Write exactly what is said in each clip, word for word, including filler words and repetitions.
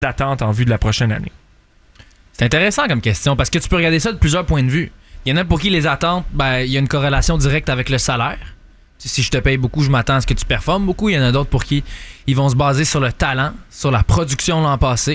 d'attente en vue de la prochaine année? C'est intéressant comme question parce que tu peux regarder ça de plusieurs points de vue. Il y en a pour qui les attentes, ben, il y a une corrélation directe avec le salaire. Si je te paye beaucoup, je m'attends à ce que tu performes beaucoup. Il y en a d'autres pour qui ils vont se baser sur le talent, sur la production l'an passé,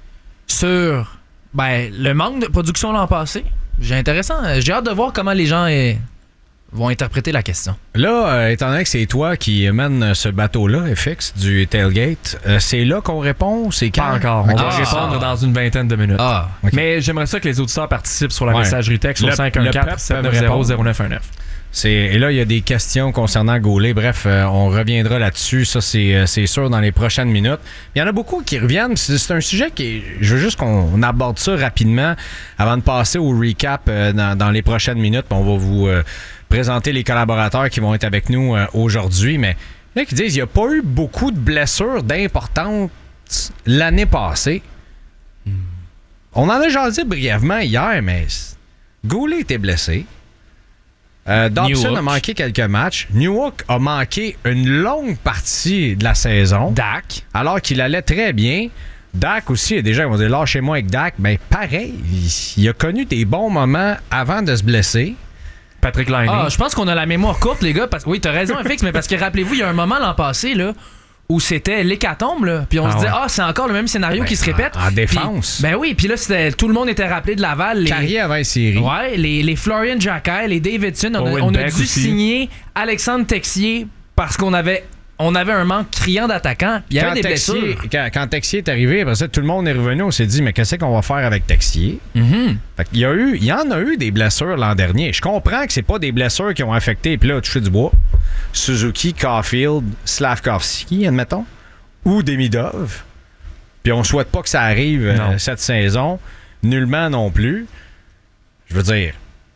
sur ben, le manque de production l'an passé. J'ai intéressant. J'ai hâte de voir comment les gens eh, vont interpréter la question. Là, euh, étant donné que c'est toi qui mène ce bateau-là, F X, du tailgate, euh, c'est là qu'on répond? C'est quand? Pas encore. On Okay. va Ah. répondre dans une vingtaine de minutes. Ah, okay. Mais j'aimerais ça que les auditeurs participent sur la Ouais. messagerie texte Le- au cinq un quatre, sept neuf zéro, zéro neuf un neuf. C'est, et là, il y a des questions concernant Goulet. Bref, euh, on reviendra là-dessus. Ça, c'est, euh, c'est sûr dans les prochaines minutes. Il y en a beaucoup qui reviennent. C'est, c'est un sujet qui... Je veux juste qu'on aborde ça rapidement avant de passer au recap euh, dans, dans les prochaines minutes. On va vous euh, présenter les collaborateurs qui vont être avec nous euh, aujourd'hui. Mais il y en a qui disent qu'il n'y a pas eu beaucoup de blessures d'importance l'année passée. Hmm. On en a jasé brièvement hier, mais Goulet était blessé. Euh, Dobson a manqué quelques matchs. Newhook a manqué une longue partie de la saison. Dak. Alors qu'il allait très bien. Dak aussi, déjà, ils vont dire lâchez-moi avec Dak. Ben pareil, il, il a connu des bons moments avant de se blesser. Patrick Laine. Ah, je pense qu'on a la mémoire courte, les gars. Parce... Oui, t'as raison, F X, mais parce que rappelez-vous, il y a un moment l'an passé, là, où c'était l'hécatombe, là. Puis on Ah se disait, ouais. ah, c'est encore le même scénario Ben, qui se répète. En, en défense. Puis, ben oui, puis là, c'était, tout le monde était rappelé de Laval. Les, Carrière avant les séries. ouais, les, les Florian Jacquet, les Davidson. On a, Owen on a Beck dû aussi. signer Alexandre Texier parce qu'on avait, on avait un manque criant d'attaquants. Il y avait Quand des Texier, blessures. quand, quand Texier est arrivé, après ça, tout le monde est revenu. On s'est dit, mais qu'est-ce qu'on va faire avec Texier? Mm-hmm. Fait qu'il y a eu, il y en a eu des blessures l'an dernier. Je comprends que c'est pas des blessures qui ont affecté, puis là, touché du bois. Suzuki, Caulfield, Slavkovski, admettons, ou Demidov. Puis on souhaite pas que ça arrive euh, cette saison. Nullement non plus. Je veux dire,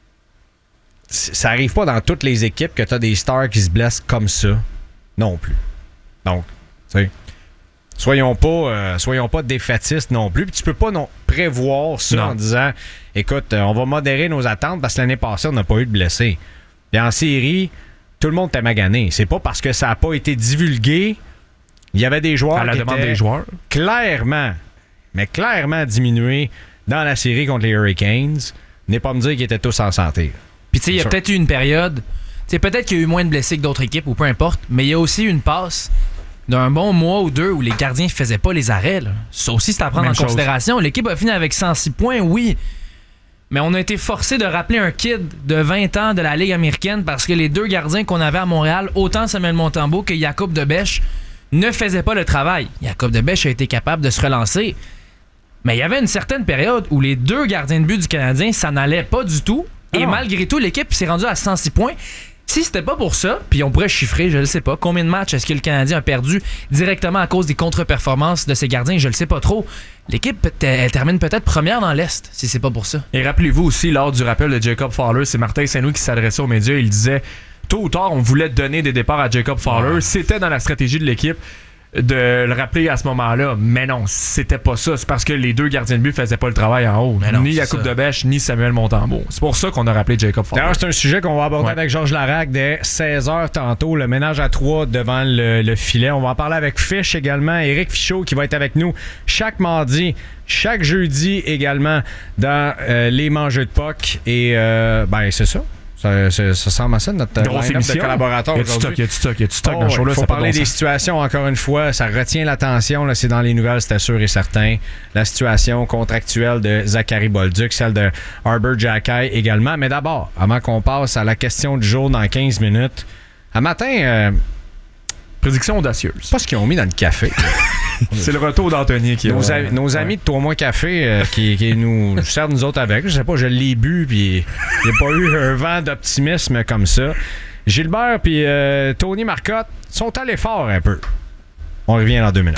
ça arrive pas dans toutes les équipes que tu as des stars qui se blessent comme ça. Non plus. Donc, tu sais, soyons pas, euh, soyons pas défaitistes non plus. Puis tu peux pas non, prévoir ça Non. en disant, écoute, euh, on va modérer nos attentes parce que l'année passée, on n'a pas eu de blessés. Puis en série, tout le monde t'a magané. C'est pas parce que ça n'a pas été divulgué. Il y avait des joueurs À la qui demande étaient des joueurs. clairement, mais clairement diminués dans la série contre les Hurricanes. N'est pas me dire qu'ils étaient tous en santé. Puis tu sais, il y a Sûr. peut-être eu une période, tu sais, peut-être qu'il y a eu moins de blessés que d'autres équipes ou peu importe, mais il y a aussi eu une passe d'un bon mois ou deux où les gardiens ne faisaient pas les arrêts. Là. Ça aussi, c'est à prendre Même en chose. considération. L'équipe a fini avec cent six points, oui, mais on a été forcé de rappeler un kid de vingt ans de la Ligue américaine parce que les deux gardiens qu'on avait à Montréal, autant Samuel Montembeault que Jacob Debèche, ne faisaient pas le travail. Jacob Debèche a été capable de se relancer. Mais il y avait une certaine période où les deux gardiens de but du Canadien, ça n'allait pas du tout. Et Ah. malgré tout, l'équipe s'est rendue à cent six points. Si c'était pas pour ça, puis on pourrait chiffrer, je ne sais pas, combien de matchs est-ce que le Canadien a perdu directement à cause des contre-performances de ses gardiens, je le sais pas trop. L'équipe, elle termine peut-être première dans l'Est, si c'est pas pour ça. Et rappelez-vous aussi, lors du rappel de Jacob Fowler, c'est Martin Saint-Louis qui s'adressait aux médias. Il disait, tôt ou tard, on voulait donner des départs à Jacob Fowler. Ouais. C'était dans la stratégie de l'équipe de le rappeler à ce moment-là. Mais non, c'était pas ça. C'est parce que les deux gardiens de but faisaient pas le travail en haut. Mais non, ni c'est Jacob ça. Debèche, ni Samuel Montembeault. C'est pour ça qu'on a rappelé Jacob Fowler. D'ailleurs, c'est un sujet qu'on va aborder Ouais. avec Georges Larac dès seize heures tantôt. Le ménage à trois devant le, le filet. On va en parler avec Fish également. Éric Fichaud qui va être avec nous chaque mardi, chaque jeudi également dans euh, les mangeux de puck. Et euh, ben, c'est ça. Ça, ça, ça semble à ça, notre Grosse line-up émission. de collaborateurs Y a-tu aujourd'hui. stock, y a-tu stock, y a-tu stock Oh, dans le show-là? il faut ça a pas de parler bon des sens. situations, encore une fois. Ça retient l'attention. Là, c'est dans les nouvelles, c'était sûr et certain. La situation contractuelle de Zachary Bolduc, celle de Arbor Jacquet également. Mais d'abord, avant qu'on passe à la question du jour dans quinze minutes, à matin, euh, Prédiction audacieuse. je sais pas ce qu'ils ont mis dans le café. C'est le retour d'Anthony qui Nos, a- a- nos Ouais. amis de Trois Mois Café euh, qui, qui nous servent nous autres avec. Je sais pas, je l'ai bu, puis il n'y a pas eu un vent d'optimisme comme ça. Gilbert puis euh, Tony Marcotte sont allés fort un peu. On revient dans deux minutes.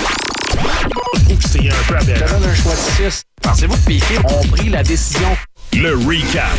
C'est un peu aberrant. Je donne un choix de six. Pensez-vous que Pékin ont pris la décision? Le recap.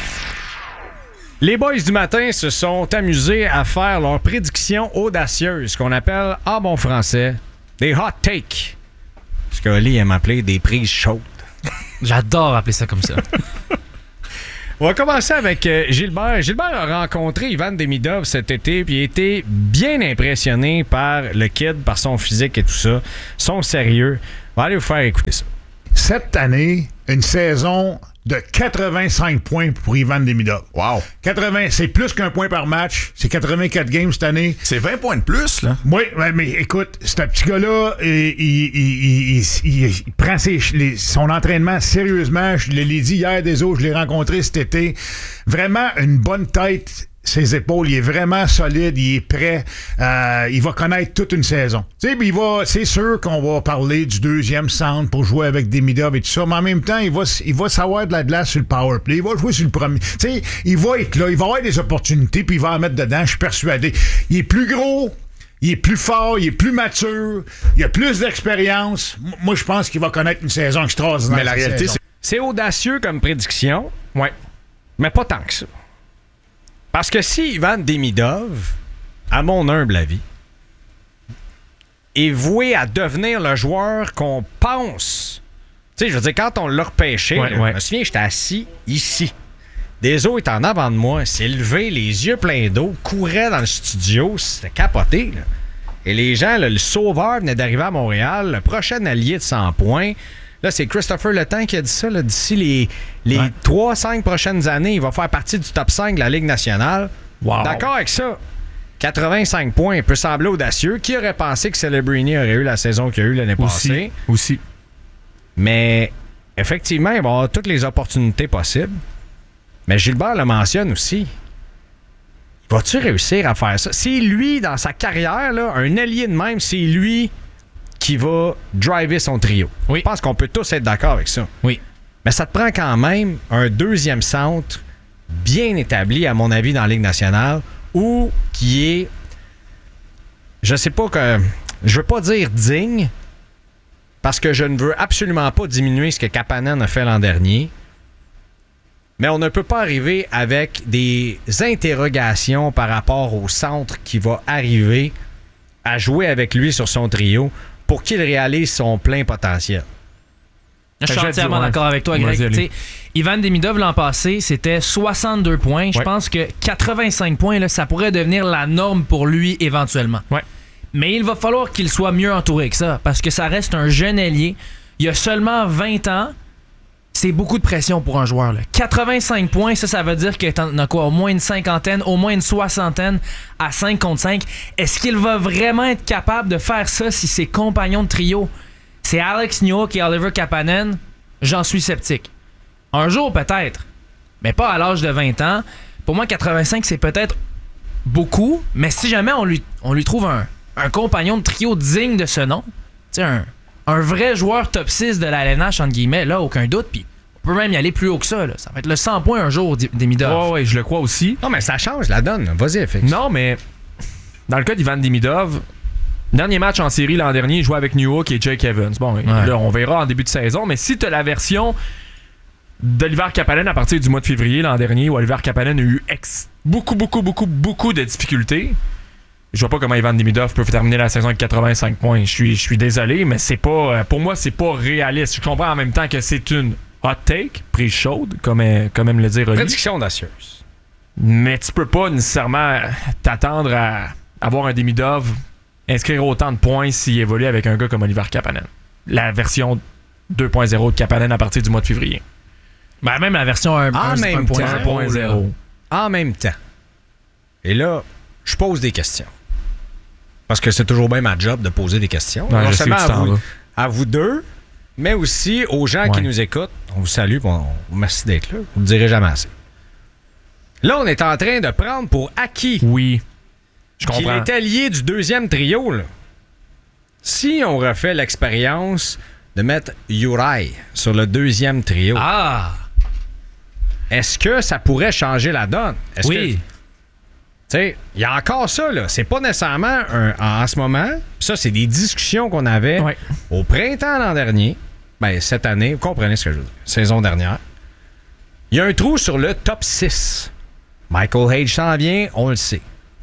Les boys du matin se sont amusés à faire leurs prédictions audacieuses, qu'on appelle en bon français des hot takes. Ce qu'Oli aime appeler des prises chaudes. J'adore appeler ça comme ça. On va commencer avec euh, Gilbert. Gilbert a rencontré Ivan Demidov cet été, puis il a été bien impressionné par le kid, par son physique et tout ça, son sérieux. On va aller vous faire écouter ça. Cette année, une saison de quatre-vingt-cinq points pour Ivan Demidov. Wow. quatre-vingts, c'est plus qu'un point par match. C'est quatre-vingt-quatre games cette année. C'est vingt points de plus, là. Oui, mais, mais écoute, ce petit gars-là, il, il, il, il, il, il prend ses, les, son entraînement sérieusement. Je l'ai dit hier des autres, je l'ai rencontré cet été. Vraiment une bonne tête. Ses épaules, il est vraiment solide, il est prêt. Euh, il va connaître toute une saison. Tu sais, il va, c'est sûr qu'on va parler du deuxième centre pour jouer avec Demidov et tout ça, mais en même temps, il va, il va savoir de la glace sur le power play. Il va jouer sur le premier. Tu sais, il va être là, il va avoir des opportunités, puis il va en mettre dedans, je suis persuadé. Il est plus gros, il est plus fort, il est plus mature, il a plus d'expérience. M- moi, je pense qu'il va connaître une saison extraordinaire. Mais la réalité, c'est... C'est audacieux comme prédiction, ouais, mais pas tant que ça. Parce que si Ivan Demidov, à mon humble avis, est voué à devenir le joueur qu'on pense, tu sais, je veux dire, quand on l'a repêché, ouais, là, ouais. je me souviens, j'étais assis ici. Deso est en avant de moi, s'est levé, les yeux pleins d'eau, courait dans le studio, c'était capoté, là. Et les gens, là, le sauveur venait d'arriver à Montréal, le prochain allié de cent points. Là, c'est Christopher Letang qui a dit ça. Là, d'ici les, les ouais. trois à cinq prochaines années, il va faire partie du top cinq de la Ligue nationale. Wow. D'accord avec ça. quatre-vingt-cinq points peut sembler audacieux. Qui aurait pensé que Celebrini aurait eu la saison qu'il a eu l'année Aussi. passée? Aussi. Mais effectivement, il va avoir toutes les opportunités possibles. Mais Gilbert le mentionne aussi. Va-tu réussir à faire ça? C'est lui, dans sa carrière, là, un allié de même, c'est lui qui va driver son trio. Oui. Je pense qu'on peut tous être d'accord avec ça. Oui. Mais ça te prend quand même un deuxième centre bien établi, à mon avis, dans la Ligue nationale, ou qui est, je sais pas que, je veux pas dire digne, parce que je ne veux absolument pas diminuer ce que Kapanen a fait l'an dernier, mais on ne peut pas arriver avec des interrogations par rapport au centre qui va arriver à jouer avec lui sur son trio pour qu'il réalise son plein potentiel. Je suis Je vais entièrement dire, ouais. d'accord avec toi, Vas-y, Greg. allez. T'sais, Ivan Demidov, l'an passé, c'était soixante-deux points. Je Ouais. pense que quatre-vingt-cinq points, là, ça pourrait devenir la norme pour lui éventuellement. Ouais. Mais il va falloir qu'il soit mieux entouré que ça, parce que ça reste un jeune ailier. Il a seulement vingt ans. C'est beaucoup de pression pour un joueur. Là. quatre-vingt-cinq points, ça, ça veut dire qu'il en a quoi? Au moins une cinquantaine, au moins une soixantaine à cinq contre cinq. Est-ce qu'il va vraiment être capable de faire ça si ses compagnons de trio, c'est Alex Newhook et Oliver Kapanen? J'en suis sceptique. Un jour, peut-être, mais pas à l'âge de vingt ans. Pour moi, quatre-vingt-cinq, c'est peut-être beaucoup, mais si jamais on lui, on lui trouve un, un compagnon de trio digne de ce nom, tu sais, un... Un vrai joueur top six de la L N H, entre guillemets, là, aucun doute. Puis on peut même y aller plus haut que ça. Là. Ça va être le cent points un jour, Demidov. Ouais, ouais, je le crois aussi. Non, mais ça change la donne. Vas-y, F X. Non, mais dans le cas d'Ivan Demidov, dernier match en série l'an dernier, il jouait avec Newhook et Jake Evans. Bon, Ouais. là, on verra en début de saison, mais si tu as la version d'Oliver Kapanen à partir du mois de février l'an dernier, où Oliver Kapanen a eu ex- beaucoup, beaucoup, beaucoup, beaucoup de difficultés, je vois pas comment Ivan Demidov peut terminer la saison avec quatre-vingt-cinq points. Je suis, je suis désolé, mais c'est pas, pour moi, c'est pas réaliste. Je comprends en même temps que c'est une hot take, prise chaude, comme, comme aime le dire Oli. Prédiction audacieuse. Mais tu peux pas nécessairement t'attendre à avoir un Demidov inscrire autant de points s'il évolue avec un gars comme Oliver Kapanen. La version deux point zéro de Kapanen à partir du mois de février. Ben, même la version un, En un, même un point temps. zéro, un point zéro. En même temps. Et là, je pose des questions. Parce que c'est toujours bien ma job de poser des questions. Ouais, non je sais seulement où tu à t'en vous, vas. à vous deux, mais aussi aux gens qui Ouais. nous écoutent. On vous salue, on, on merci d'être là. Vous ne le direz jamais assez. Là, on est en train de prendre pour acquis Oui. Je qu'il comprends. est allié du deuxième trio. Là. Si on refait l'expérience de mettre Uri sur le deuxième trio, Ah! est-ce que ça pourrait changer la donne? Est-ce Oui. que- Tu sais, il y a encore ça, là. C'est pas nécessairement un, en, en ce moment. Ça, c'est des discussions qu'on avait Ouais. au printemps l'an dernier. Ben, cette année, vous comprenez ce que je veux dire. Saison dernière. Il y a un trou sur le top six. Michael Hage s'en vient, on le sait.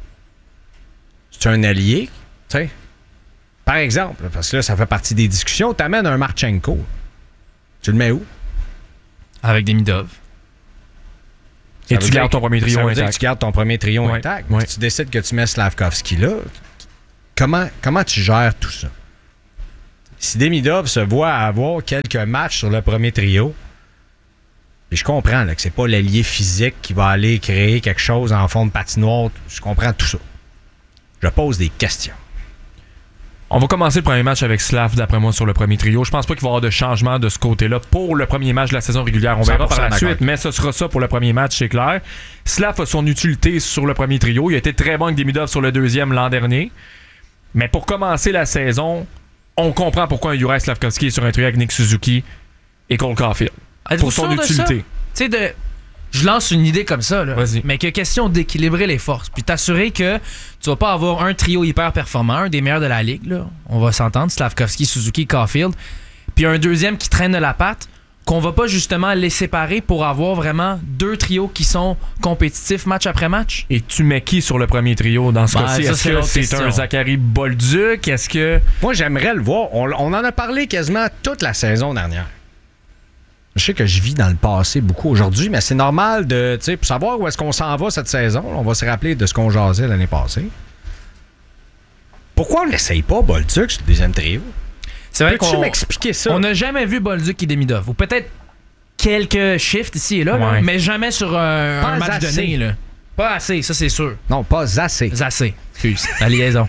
C'est un allié, tu sais. Par exemple, parce que là, ça fait partie des discussions, t'amènes un Marchenko. Tu le mets où? Avec Demidov. Et Ça tu veut gardes dire- ton premier trio ça veut dire intact. que tu gardes ton premier trio Ouais, intact. ouais. Si tu décides que tu mets Slavkovski là, comment, comment tu gères tout ça? Si Demidov se voit avoir quelques matchs sur le premier trio, et je comprends là, que c'est pas l'allié physique qui va aller créer quelque chose en fond de patinoire, je comprends tout ça. Je pose des questions. On va commencer le premier match avec Slav, d'après moi, sur le premier trio. Je pense pas qu'il va y avoir de changement de ce côté-là pour le premier match de la saison régulière. On verra par la d'accord. suite, mais ce sera ça pour le premier match, c'est clair. Slav a son utilité sur le premier trio. Il a été très bon avec Demidov sur le deuxième l'an dernier. Mais pour commencer la saison, on comprend pourquoi un Juraj Slavkovski est sur un trio avec Nick Suzuki et Cole Caulfield. Êtes-vous Pour son sûr de ça? utilité. Tu sais, de... je lance une idée comme ça, là, Vas-y. mais que question d'équilibrer les forces, puis t'assurer que tu vas pas avoir un trio hyper performant, un des meilleurs de la ligue, là. On va s'entendre, Slavkovski, Suzuki, Caulfield, puis un deuxième qui traîne de la patte, qu'on va pas justement les séparer pour avoir vraiment deux trios qui sont compétitifs match après match. Et tu mets qui sur le premier trio dans ce Ben, cas-ci? ça, Est-ce c'est que l'autre c'est question. un Zachary Bolduc? Est-ce que... Moi, j'aimerais le voir. On, on en a parlé quasiment toute la saison dernière. Je sais que je vis dans le passé beaucoup aujourd'hui, mais c'est normal de, tu sais, pour savoir où est-ce qu'on s'en va cette saison, on va se rappeler de ce qu'on jasait l'année passée. Pourquoi on n'essaye pas Bolduc sur le deuxième trio? C'est vrai Peux-tu qu'on m'expliquer ça? on n'a jamais vu Bolduc et Demidov, ou peut-être quelques shifts ici et là, là, Ouais. mais jamais sur un, Pas un match assez. donné. Là. Pas assez, ça c'est sûr. Non, pas assez. Assez. Excuse. La liaison.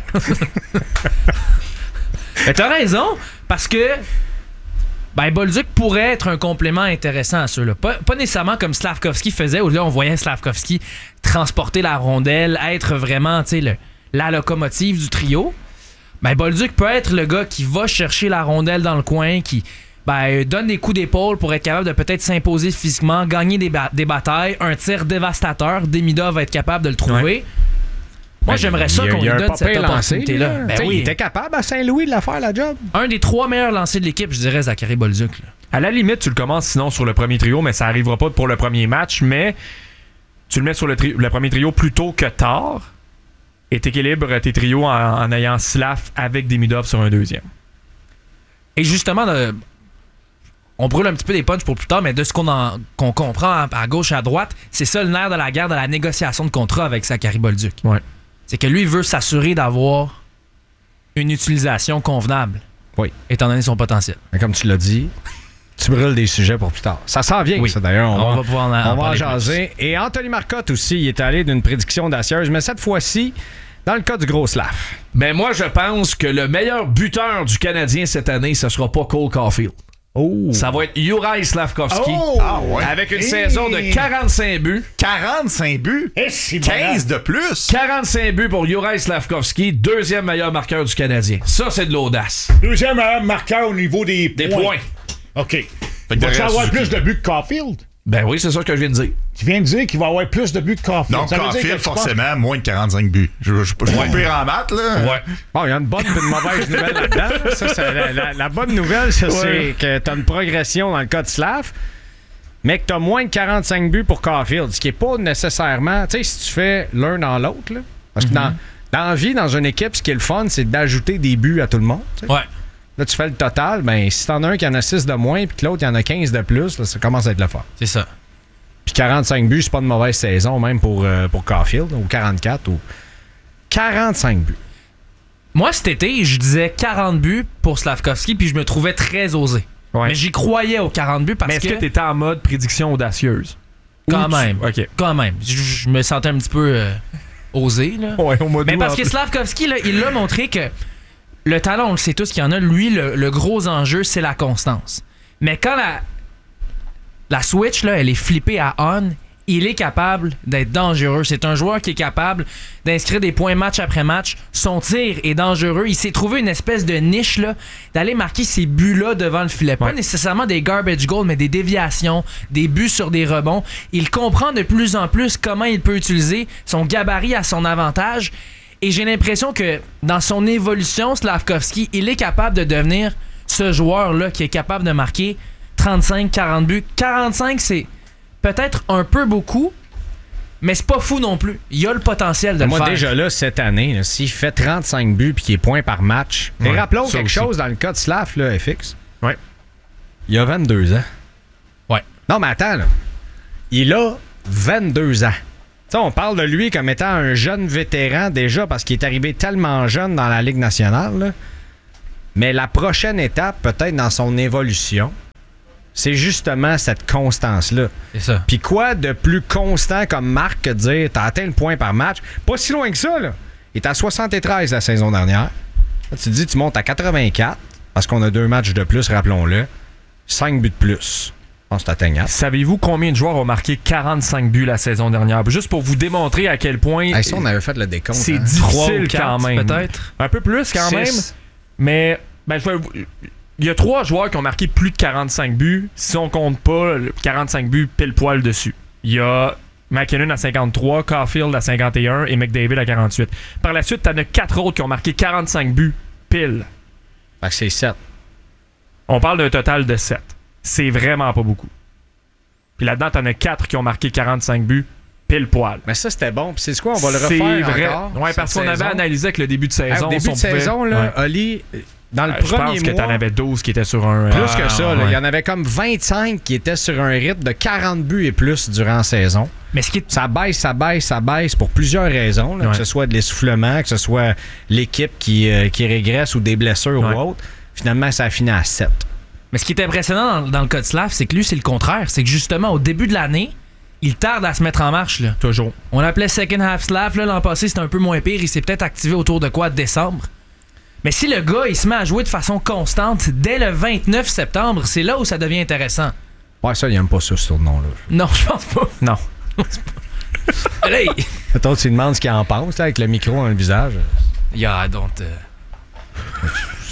Mais t'as raison, parce que ben, Bolduc pourrait être un complément intéressant à ceux-là. Pas, pas nécessairement comme Slavkovski faisait, où là, on voyait Slavkovski transporter la rondelle, être vraiment, tu sais, le- la locomotive du trio. Ben, Bolduc peut être le gars qui va chercher la rondelle dans le coin, qui ben, donne des coups d'épaule pour être capable de peut-être s'imposer physiquement, gagner des, ba- des batailles, un tir dévastateur. Demidov va être capable de le trouver. Ouais. Moi, Ben, j'aimerais ça il y a- qu'on il y lui a un donne pas cette pire lancé, opportunité-là. là. Ben Tu sais, oui. Il était capable à Saint-Louis de la faire, la job. Un des trois meilleurs lancers de l'équipe, je dirais Zachary Bolduc. là. À la limite, tu le commences sinon sur le premier trio, mais ça arrivera pas pour le premier match, mais tu le mets sur le, tri- le premier trio plus tôt que tard et t'équilibres tes trios en, en ayant Slav avec Demidov sur un deuxième. Et justement, le- on brûle un petit peu des punchs pour plus tard, mais de ce qu'on en- qu'on comprend à, à gauche et à droite, c'est ça le nerf de la guerre de la négociation de contrat avec Zachary Bolduc. Ouais. C'est que lui, il veut s'assurer d'avoir une utilisation convenable. Oui. Étant donné son potentiel. Mais comme tu l'as dit, tu brûles des sujets pour plus tard. Ça s'en vient, Oui. ça d'ailleurs. On, On va, va pouvoir en- en on va en parler jaser. Et Anthony Marcotte aussi, il est allé d'une prédiction audacieuse, mais cette fois-ci, dans le cas du gros Slav. Ben moi, je pense que le meilleur buteur du Canadien cette année, ce sera pas Cole Caulfield. Oh! Ça va être Juraj Slavkovski. Oh! Ah ouais. Avec une Hey! saison de quarante-cinq buts. quarante-cinq buts. Eh, c'est quinze bon. de plus. quarante-cinq buts pour Juraj Slavkovski, deuxième meilleur marqueur du Canadien. Ça, c'est de l'audace. Deuxième meilleur marqueur au niveau des, Des points. points. OK. Fait que Va-tu derrière avoir Suzuki. plus de buts que Caulfield? Ben oui, c'est ça que je viens de dire. Tu viens de dire qu'il va avoir plus de buts que Caulfield. Donc, Ça veut dire que Caulfield, tu penses- forcément, moins de quarante-cinq buts. Je je- je suis pas pire en maths, là. Ouais. Bon, il y a une bonne et une mauvaise nouvelle là-dedans. Ça, c'est la, la- la bonne nouvelle, ça, c'est que tu as une progression dans le cas de Slav, mais que tu as moins de quarante-cinq buts pour Caulfield, ce qui n'est pas nécessairement. Tu sais, si tu fais l'un dans l'autre, là, parce que dans, dans la vie, dans une équipe, ce qui est le fun, c'est d'ajouter des buts à tout le monde. tu sais. Ouais. Là, tu fais le total, ben si t'en as un qui en a six de moins, puis que l'autre, il y en a quinze de plus, là, ça commence à être le fun. C'est ça. Puis quarante-cinq buts, c'est pas une mauvaise saison, même pour, euh, pour Caulfield, ou quarante-quatre, ou quarante-cinq buts. Moi, cet été, je disais quarante buts pour Slavkovski, puis je me trouvais très osé. Ouais. Mais j'y croyais aux quarante buts parce Mais est-ce que, que tu étais en mode prédiction audacieuse? quand Ou tu- même, OK. quand même, je, je me sentais un petit peu euh, osé, là. Ouais, au mode Mais où, parce en que plus. Slavkovski, là, il a montré que le talent, on le sait tous qu'il y en a. Lui, le, le gros enjeu, c'est la constance. Mais quand la, la switch, là, elle est flippée à on, il est capable d'être dangereux. C'est un joueur qui est capable d'inscrire des points match après match. Son tir est dangereux. Il s'est trouvé une espèce de niche là, d'aller marquer ces buts-là devant le filet. Pas Ouais. nécessairement des garbage goals, mais des déviations, des buts sur des rebonds. Il comprend de plus en plus comment il peut utiliser son gabarit à son avantage. Et j'ai l'impression que dans son évolution, Slavkovski, il est capable de devenir ce joueur-là qui est capable de marquer trente-cinq quarante buts. quarante-cinq, c'est peut-être un peu beaucoup, mais c'est pas fou non plus. Il a le potentiel de Moi, le faire. déjà là, cette année, là, s'il fait trente-cinq buts et qu'il est point par match, et Ouais, rappelons ça quelque aussi. chose dans le cas de Slav, là, F X. Ouais. Il a vingt-deux ans. Ouais. Non, mais attends, là. Il a vingt-deux ans. T'sais, on parle de lui comme étant un jeune vétéran déjà parce qu'il est arrivé tellement jeune dans la Ligue nationale. Là. Mais la prochaine étape, peut-être dans son évolution, c'est justement cette constance-là. C'est ça. Puis quoi de plus constant comme marque que de dire t'as atteint le point par match? Pas si loin que ça, là. Il est à soixante-treize la saison dernière. Là, tu te dis, tu montes à quatre-vingt-quatre parce qu'on a deux matchs de plus, rappelons-le. cinq buts de plus. Je pense que c'est atteignable. Savez-vous combien de joueurs ont marqué quarante-cinq buts la saison dernière? Juste pour vous démontrer à quel point Hey, ça, on avait fait le décompte. c'est hein? difficile quatre, quand même. peut-être. Un peu plus quand Six. même. Mais ben, je vais vous- il y a trois joueurs qui ont marqué plus de quarante-cinq buts. Si on compte pas le quarante-cinq buts pile poil dessus. Il y a McKinnon à cinquante-trois, Caulfield à cinquante et un et McDavid à quarante-huit. Par la suite, t'en as quatre autres qui ont marqué quarante-cinq buts pile. Fait que c'est sept. On parle d'un total de sept. C'est vraiment pas beaucoup. Puis là-dedans, t'en as quatre qui ont marqué quarante-cinq buts pile poil. Mais ça, c'était bon. Puis c'est quoi? On va le C'est refaire vrai. encore. Ouais, parce cette qu'on avait saison. analysé avec le début de Hey, saison. au début si on de pouvait- saison, là, Ouais. Oli, dans le Euh, je premier pense que mois... t'en avais douze qui étaient sur un... Plus Ah, que ça, là, ouais. il y en avait comme vingt-cinq qui étaient sur un rythme de quarante buts et plus durant la saison. Mais ce qui est Ça baisse, ça baisse, ça baisse pour plusieurs raisons, là, Ouais. que ce soit de l'essoufflement, que ce soit l'équipe qui, euh, qui régresse ou des blessures Ouais. ou autre. Finalement, ça a fini à sept. Mais ce qui est impressionnant dans, dans le cas de Slav, c'est que lui, c'est le contraire. C'est que justement, au début de l'année, il tarde à se mettre en marche. Là. Toujours. On l'appelait Second Half Slav. Là, l'an passé, c'était un peu moins pire. Il s'est peut-être activé autour de quoi, décembre. Mais si le gars, il se met à jouer de façon constante dès le vingt-neuf septembre, c'est là où ça devient intéressant. Ouais, ça, il n'aime pas ça, ce tournoi-là. Non, je pense pas. Non. Là, il... Toi, tu lui demandes ce qu'il en pense, là, avec le micro dans le visage. Yeah, don't... uh,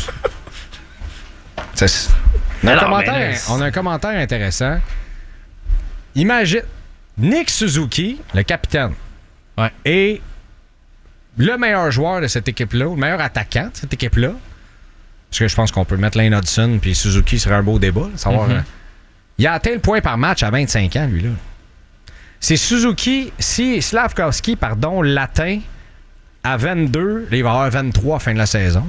C'est- On a, un Alors, commentaire, mais là, on a un commentaire intéressant. Imagine Nick Suzuki, le capitaine, Ouais. est le meilleur joueur de cette équipe-là, le meilleur attaquant de cette équipe-là. Parce que je pense qu'on peut mettre Lane Hudson puis Suzuki serait un beau débat. Là, savoir, Mhm. euh, il a atteint le point par match à vingt-cinq ans, lui-là. C'est Suzuki, si Slavkovski, pardon, l'atteint à vingt-deux, là, il va avoir vingt-trois à la fin de la saison.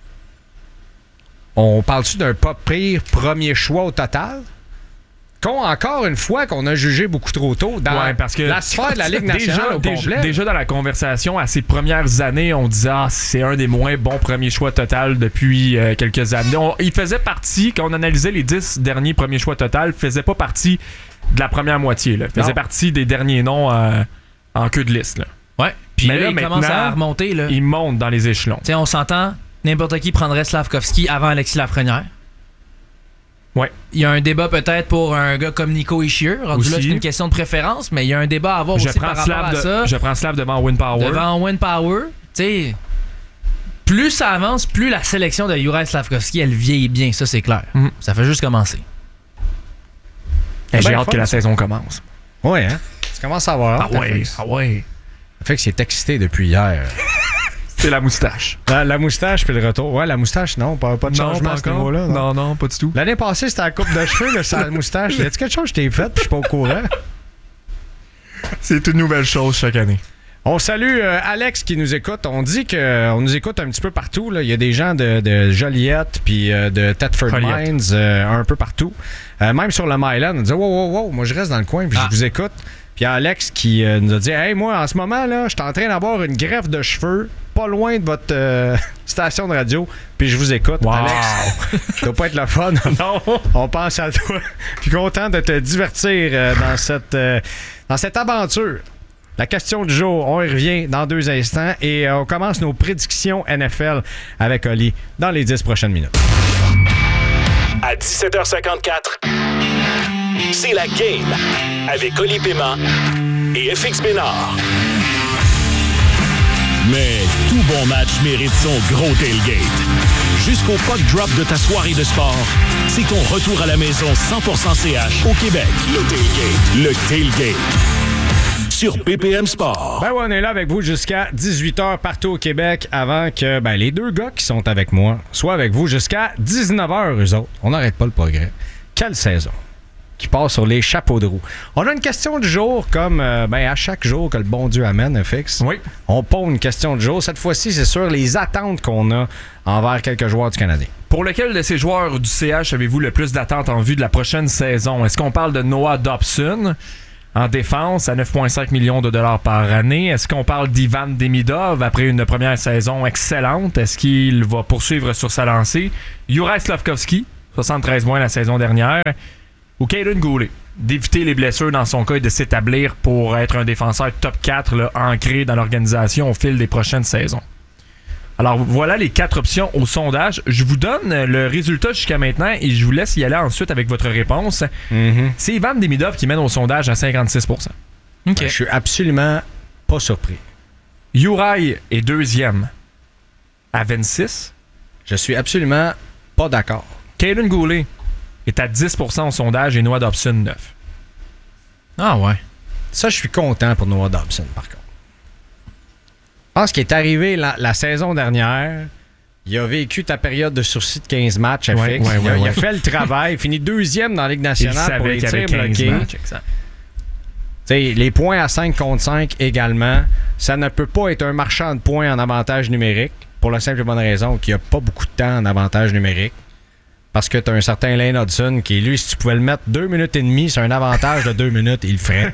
On parle-tu d'un pas pire premier choix au total? Qu'on, encore une fois, qu'on a jugé beaucoup trop tôt dans Ouais, parce que la sphère de la Ligue nationale déjà, au déjà, complet. déjà dans la conversation, à ses premières années, on disait ah, c'est un des moins bons premiers choix total depuis euh, quelques années. On- il faisait partie, quand on analysait les dix derniers premiers choix total, faisait pas partie de la première moitié. Là. Faisait Non. partie des derniers noms euh, en queue de liste. Là. Ouais. Puis Mais là, là, il commence maintenant, à remonter. Là. Il monte dans les échelons. Tu sais, on s'entend, n'importe qui prendrait Slavkovski avant Alexis Lafrenière. Ouais. Il y a un débat peut-être pour un gars comme Nico Hischier. Rendu là, Aussi. c'est une question de préférence, mais il y a un débat à avoir Je aussi prends, par rapport Slav à de- ça. je prends Slav devant Win Power. Devant Win Power, tu sais, plus ça avance, plus la sélection de Juraj Slavkovski, elle vieillit bien, ça c'est clair. Mhm. Ça fait juste commencer. Eh, J'ai Ben, hâte fun, que la ça. saison commence. Ouais, hein? Tu commences à avoir hâte, Ah ouais, Félix. ah ouais. Fait que c'est excité depuis hier. C'est la moustache. La, la moustache puis le retour. Ouais, la moustache, non, pas, pas de changement à ce niveau-là. Non, non, pas du tout. L'année passée, c'était la coupe de cheveux, là, sans la moustache. Y a-tu quelque chose que je t'ai fait puis je suis pas au courant? C'est une nouvelle chose chaque année. On salue euh, Alex qui nous écoute. On dit qu'on nous écoute un petit peu partout. Là. Il y a des gens de, de Joliette puis euh, de Thetford Joliette. Mines euh, un peu partout. Euh, même sur le Myland, on dit wow, wow, wow, moi je reste dans le coin puis Ah. je vous écoute. Puis il y a Alex qui euh, nous a dit hey, moi en ce moment, là, je suis en train d'avoir une greffe de cheveux pas loin de votre euh, station de radio puis je vous écoute. Wow. Alex, ça doit pas être le fun. Non. On pense à toi. Puis content de te divertir euh, dans, cette, euh, dans cette aventure. La question du jour, on y revient dans deux instants et euh, on commence nos prédictions N F L avec Oli dans les dix prochaines minutes. À dix-sept heures cinquante-quatre, c'est la game avec Oli Paiement et F X Bénard. Mais tout bon match mérite son gros tailgate. Jusqu'au puck drop de ta soirée de sport, c'est ton retour à la maison cent pour cent C H au Québec. Le tailgate. Le tailgate. Sur B P M Sport. Ben ouais, on est là avec vous jusqu'à dix-huit heures partout au Québec avant que ben, les deux gars qui sont avec moi soient avec vous jusqu'à dix-neuf heures, eux autres. On n'arrête pas le progrès. Quelle saison qui passe sur les chapeaux de roue. On a une question du jour comme euh, ben, à chaque jour que le bon Dieu amène, F X. Oui. On pose une question du jour. Cette fois-ci, c'est sur les attentes qu'on a envers quelques joueurs du Canadien. Pour lequel de ces joueurs du C H avez-vous le plus d'attentes en vue de la prochaine saison? Est-ce qu'on parle de Noah Dobson, En défense, à neuf virgule cinq millions de dollars par année. Est-ce qu'on parle d'Ivan Demidov après une première saison excellente? Est-ce qu'il va poursuivre sur sa lancée? Juraj Slafkovský, soixante-treize points la saison dernière. Ou Kaiden Guhle, d'éviter les blessures dans son cas et de s'établir pour être un défenseur top quatre là, ancré dans l'organisation au fil des prochaines saisons. Alors voilà les quatre options au sondage. Je vous donne le résultat jusqu'à maintenant et je vous laisse y aller ensuite avec votre réponse. Mm-hmm. C'est Ivan Demidov qui mène au sondage à cinquante-six pour cent. OK. Je suis absolument pas surpris. Juraj est deuxième à vingt-six. Je suis absolument pas d'accord. Kaiden Guhle est à dix pour cent au sondage et Noah Dobson neuf. Ah ouais. Ça, je suis content pour Noah Dobson, par contre. Je pense qu'il est arrivé la, la saison dernière. Il a vécu ta période de sursis de quinze matchs à Ouais, fixe. ouais, il, a, ouais, il ouais. a fait le travail. Il finit deuxième dans la Ligue Il nationale pour savait les qu'il y avait tirs quinze bloqués. matchs. Exact. T'sais, les points à cinq contre cinq également. Ça ne peut pas être un marchand de points en avantage numérique pour la simple et bonne raison qu'il n'y a pas beaucoup de temps en avantage numérique. Parce que tu as un certain Lane Hudson qui, lui, si tu pouvais le mettre deux minutes et demie, c'est un avantage de deux minutes, il le ferait.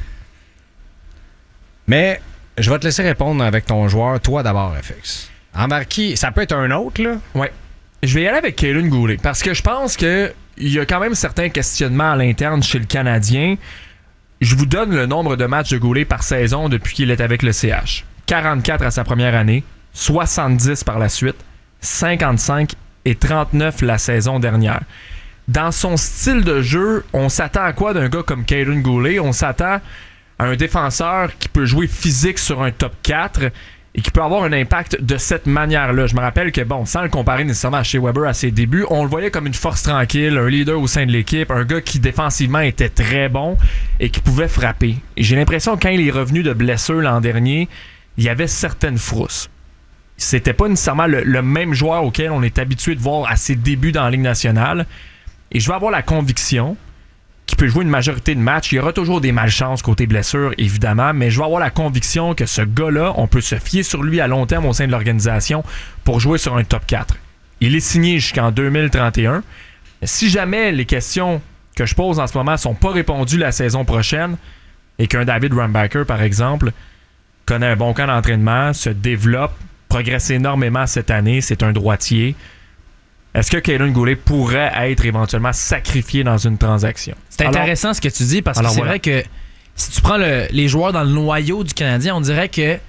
Mais je vais te laisser répondre avec ton joueur, toi d'abord, F X. Embarqué, ça peut être un autre, là. Ouais. Je vais y aller avec Kaiden Guhle parce que je pense que il y a quand même certains questionnements à l'interne chez le Canadien. Je vous donne le nombre de matchs de Guhle par saison depuis qu'il est avec le C H. quarante-quatre à sa première année, soixante-dix par la suite, cinquante-cinq et trente-neuf la saison dernière. Dans son style de jeu, on s'attend à quoi d'un gars comme Kaiden Guhle? On s'attend à un défenseur qui peut jouer physique sur un top quatre et qui peut avoir un impact de cette manière-là. Je me rappelle que, bon, sans le comparer nécessairement à Shea Weber à ses débuts, on le voyait comme une force tranquille, un leader au sein de l'équipe, un gars qui défensivement était très bon et qui pouvait frapper. Et j'ai l'impression que quand il est revenu de blessure l'an dernier, il y avait certaines frousses. C'était pas nécessairement le, le même joueur auquel on est habitué de voir à ses débuts dans la Ligue nationale. Et je vais avoir la conviction qu'il peut jouer une majorité de matchs. Il y aura toujours des malchances côté blessure, évidemment, mais je vais avoir la conviction que ce gars-là, on peut se fier sur lui à long terme au sein de l'organisation pour jouer sur un top quatre. Il est signé jusqu'en deux mille trente et un. Si jamais les questions que je pose en ce moment sont pas répondues la saison prochaine et qu'un David Rambacker, par exemple, connaît un bon camp d'entraînement, se développe, progresse énormément cette année, c'est un droitier. Est-ce que Kaiden Guhle pourrait être éventuellement sacrifié dans une transaction? C'est intéressant ce que tu dis parce que alors c'est voilà. vrai que si tu prends le- les joueurs dans le noyau du Canadien, on dirait que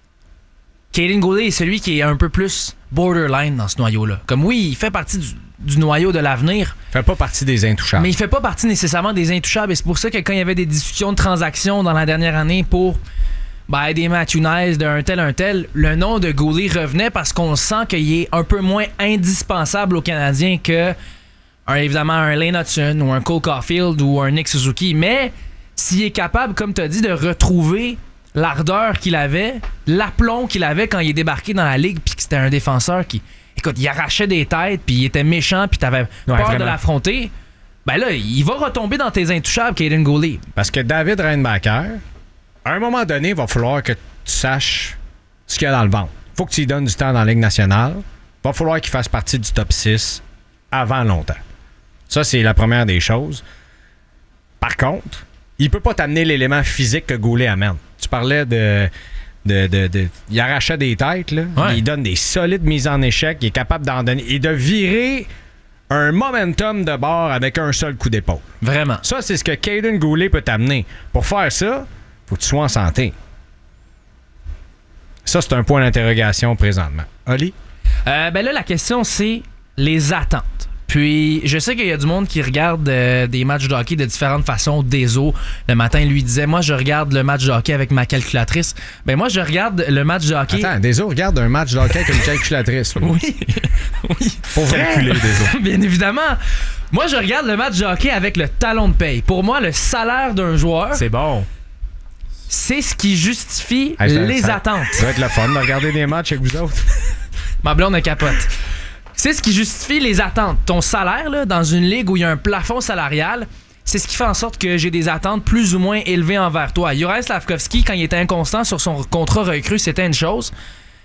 Kaiden Guhle est celui qui est un peu plus borderline dans ce noyau-là. Comme oui, il fait partie du, du noyau de l'avenir, Fait pas partie des intouchables. mais il fait pas partie nécessairement des intouchables. Et c'est pour ça que quand il y avait des discussions de transactions dans la dernière année pour ben, des Matthew Nice, d'un tel, un tel, le nom de Guhle revenait parce qu'on sent qu'il est un peu moins indispensable aux Canadiens que un, évidemment un Lane Hudson ou un Cole Caulfield ou un Nick Suzuki. Mais s'il est capable, comme tu as dit, de retrouver l'ardeur qu'il avait, l'aplomb qu'il avait quand il est débarqué dans la ligue, puis que c'était un défenseur qui, écoute, il arrachait des têtes, puis il était méchant, puis t'avais peur vraiment. de l'affronter, ben là, il va retomber dans tes intouchables, Kaiden Guhle. Parce que David Reinbacher, à un moment donné, il va falloir que tu saches ce qu'il y a dans le ventre. Faut que tu lui donnes du temps dans la Ligue nationale. Il va falloir qu'il fasse partie du top six avant longtemps. Ça, c'est la première des choses. Par contre, il peut pas t'amener l'élément physique que Guhle amène. Tu parlais de... de, de, de il arrachait des têtes, là. Ouais. Il donne des solides mises en échec. Il est capable d'en donner. Et de virer un momentum de bord avec un seul coup d'épaule. Vraiment. Ça, c'est ce que Kaiden Guhle peut t'amener. Pour faire ça, faut que tu sois en santé. Ça, c'est un point d'interrogation présentement. Oli? Euh, ben là, la question, c'est les attentes. Puis, je sais qu'il y a du monde qui regarde euh, des matchs de hockey de différentes façons. Deso, le matin, il lui disait, moi, je regarde le match de hockey avec ma calculatrice. Ben moi, je regarde le match de hockey... Attends, Deso regarde un match de hockey avec une calculatrice. là. Oui. oui. Pour vrai? Calculer des autres. Bien évidemment. Moi, je regarde le match de hockey avec le talon de paye. Pour moi, le salaire d'un joueur, C'est bon. c'est ce qui justifie Hey, ça- les ça- attentes. Ça va être le fun de regarder des matchs avec vous autres. Ma blonde a capote. C'est ce qui justifie les attentes. Ton salaire, là, dans une ligue où il y a un plafond salarial, c'est ce qui fait en sorte que j'ai des attentes plus ou moins élevées envers toi. Juraj Slafkovský, quand il était inconstant sur son contrat recru, c'était une chose.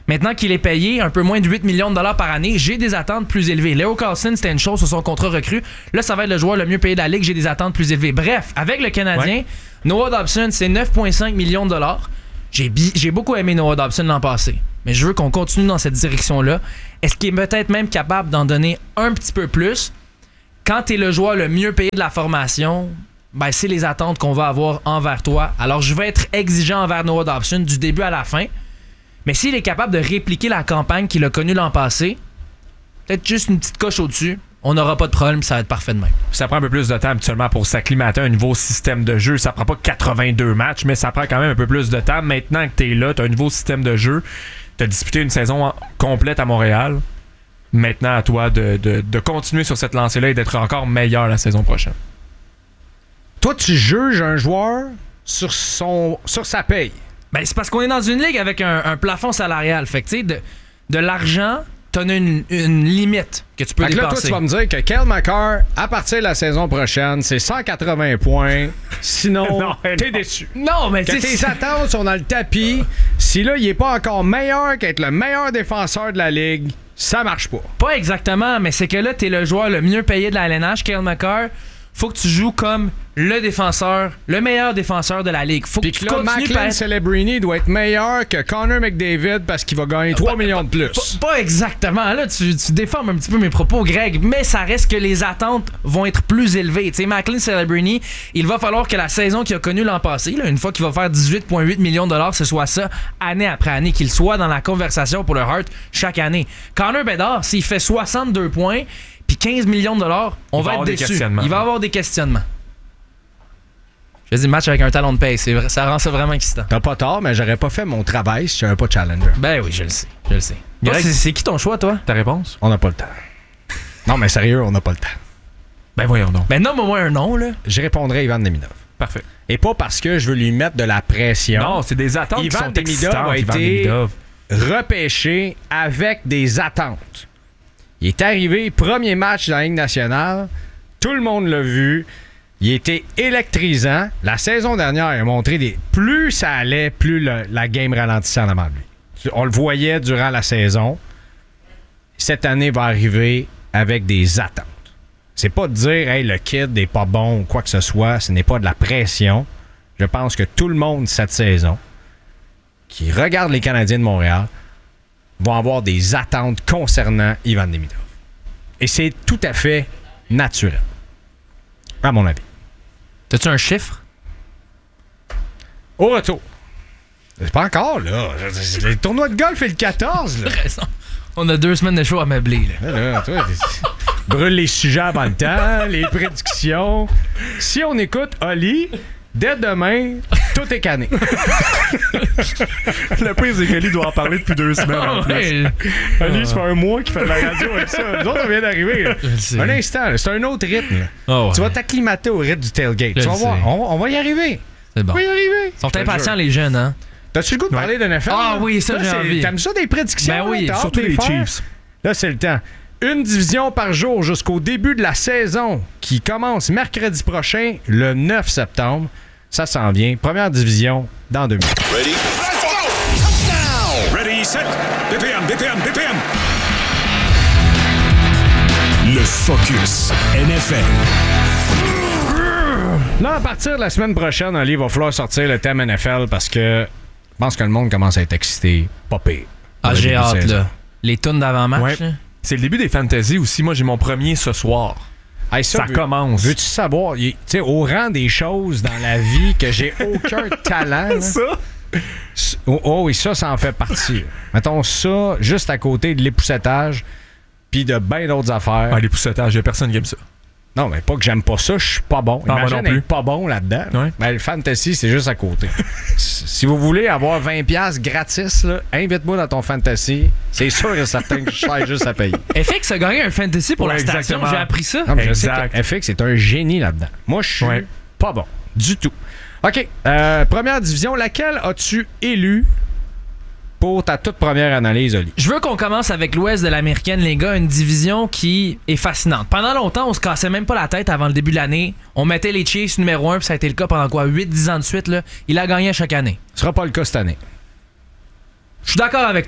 Maintenant qu'il est payé un peu moins de huit millions de dollars par année, j'ai des attentes plus élevées. Leo Carlson, c'était une chose sur son contrat recru. Là, ça va être le joueur le mieux payé de la Ligue. J'ai des attentes plus élevées. Bref, avec le Canadien, ouais. Noah Dobson, c'est neuf virgule cinq millions de dollars. J'ai, bi- j'ai beaucoup aimé Noah Dobson l'an passé. Mais je veux qu'on continue dans cette direction-là. Est-ce qu'il est peut-être même capable d'en donner un petit peu plus? Quand tu es le joueur le mieux payé de la formation, ben, c'est les attentes qu'on va avoir envers toi. Alors, je vais être exigeant envers Noah Dobson du début à la fin. Mais s'il est capable de répliquer la campagne qu'il a connue l'an passé, peut-être juste une petite coche au-dessus, on n'aura pas de problème, ça va être parfait de même. Ça prend un peu plus de temps habituellement pour s'acclimater à un nouveau système de jeu. Ça prend pas quatre-vingt-deux matchs, mais ça prend quand même un peu plus de temps. Maintenant que tu es là, tu as un nouveau système de jeu. Tu as disputé une saison complète à Montréal. Maintenant, à toi de, de, de continuer sur cette lancée-là et d'être encore meilleur la saison prochaine. Toi, tu juges un joueur sur, son, sur sa paye. Ben, c'est parce qu'on est dans une ligue avec un, un plafond salarial. Fait que, tu sais, de, de l'argent, t'en as une, une limite que tu peux fait que dépenser. Là, toi, tu vas me dire que Cale Makar, à partir de la saison prochaine, c'est cent quatre-vingts points. Sinon, non, t'es non. déçu. Non, mais que tu tes sais... attentes sont dans le tapis. Si là, il est pas encore meilleur qu'être le meilleur défenseur de la Ligue, ça marche pas. Pas exactement, mais c'est que là, t'es le joueur le mieux payé de la L N H, Cale Makar. Faut que tu joues comme le défenseur, le meilleur défenseur de la Ligue. Faut Puis que tu là, continues Macklin par... Celebrini doit être meilleur que Connor McDavid parce qu'il va gagner trois millions de plus. Pas, pas exactement. Là, tu, tu déformes un petit peu mes propos, Greg, mais ça reste que les attentes vont être plus élevées. Tu sais, Macklin Celebrini, il va falloir que la saison qu'il a connue l'an passé, là, une fois qu'il va faire dix-huit virgule huit millions de dollars, ce soit ça, année après année, qu'il soit dans la conversation pour le Hart chaque année. Connor Bedard, s'il fait soixante-deux points puis quinze millions de dollars, on va, va être déçu. Il va avoir des questionnements. Je dis match avec un talon de paye, c'est vrai, ça rend ça vraiment excitant. T'as pas tort, mais j'aurais pas fait mon travail si j'avais pas de challenger. Ben oui, je le sais, je le sais. Toi, Greg, c'est, c'est qui ton choix, toi? Ta réponse? On n'a pas le temps. Non, mais sérieux, on n'a pas le temps. Ben voyons donc. Ben nomme-moi un nom, là. Je répondrai à Ivan Demidov. Parfait. Et pas parce que je veux lui mettre de la pression. Non, c'est des attentes Ivan qui sont Demidov excitantes. a Ivan été Demidov. repêché avec des attentes. Il est arrivé, premier match de la Ligue nationale. Tout le monde l'a vu. Il était électrisant. La saison dernière, il a montré des... Plus ça allait, plus le, la game ralentissait en avant de lui. On le voyait durant la saison. Cette année va arriver avec des attentes. C'est pas de dire « Hey, le kid n'est pas bon » ou quoi que ce soit. Ce n'est pas de la pression. Je pense que tout le monde cette saison qui regarde les Canadiens de Montréal vont avoir des attentes concernant Ivan Demidov. Et c'est tout à fait naturel. À mon avis. T'as-tu un chiffre? Au retour. C'est pas encore, là. Le tournoi de golf est le quatorze, là. Raison. On a deux semaines de show à meubler, là. Là, là, toi, brûle les sujets avant le temps, les prédictions. Si on écoute Oli, dès demain, tout est canné. Le pire, c'est qu'Ali doit en parler depuis deux semaines en plus. Ouais. Oli, ça fait un mois qu'il fait de la radio avec ça. Nous autres, on vient d'arriver. Là. sais. Un instant, là, c'est un autre rythme. Là. Oh, ouais. Tu vas t'acclimater au rythme du tailgate. Je Tu vas le voir, sais. on, on va y arriver. C'est bon. On va y arriver. Ils sont impatients, les jeunes, hein? T'as-tu le goût de parler de N F L? Ah là? oui, ça, Là, j'ai c'est- envie. T'aimes ça des prédictions? Ben là? oui, T'as hâte surtout de les faire? Chiefs. Là, c'est le temps. Une division par jour jusqu'au début de la saison qui commence mercredi prochain, le neuf septembre. Ça s'en vient. Première division dans deux minutes. Ready? Let's go! Touchdown! Ready, set, B P M, B P M, B P M. Le Focus N F L. Là, à partir de la semaine prochaine, Ali, il va falloir sortir le thème N F L parce que je pense que le monde commence à être excité. Pas pire. Ah, Pour le j'ai début de hâte, saison. là. Les tunes d'avant-match, Ouais. là. C'est le début des fantasy aussi. Moi, j'ai mon premier ce soir. Hey, Ça veux- commence. Veux-tu savoir, il- tu sais, au rang des choses dans la vie que j'ai aucun talent. là, Ça? s- oh, oh, oui, ça, ça en fait partie. là. Mettons ça juste à côté de l'époussetage puis de bien d'autres affaires. Ah, les poussetages, il y a personne qui aime ça. Non, mais pas que j'aime pas ça, je suis pas bon. Ah, moi Imagine non plus. être pas bon là-dedans. Ouais. Ben, le fantasy, c'est juste à côté. Si vous voulez avoir vingt dollars gratis, là, invite-moi dans ton fantasy. C'est sûr et certain que je serai juste à payer. F X a gagné un fantasy pour Ouais, la station, exactement. j'ai appris ça. Non, mais je sais Exact. que F X est un génie là-dedans. Moi, je suis Ouais. pas bon. Du tout. OK. euh, première division, laquelle as-tu élu pour ta toute première analyse, Oli? Je veux qu'on commence avec l'Ouest de l'Américaine, les gars, une division qui est fascinante. Pendant longtemps, on se cassait même pas la tête avant le début de l'année. On mettait les Chiefs numéro un, puis ça a été le cas pendant quoi, huit dix ans de suite. Là. Il a gagné à chaque année. Ce sera pas le cas cette année. Je suis d'accord avec toi.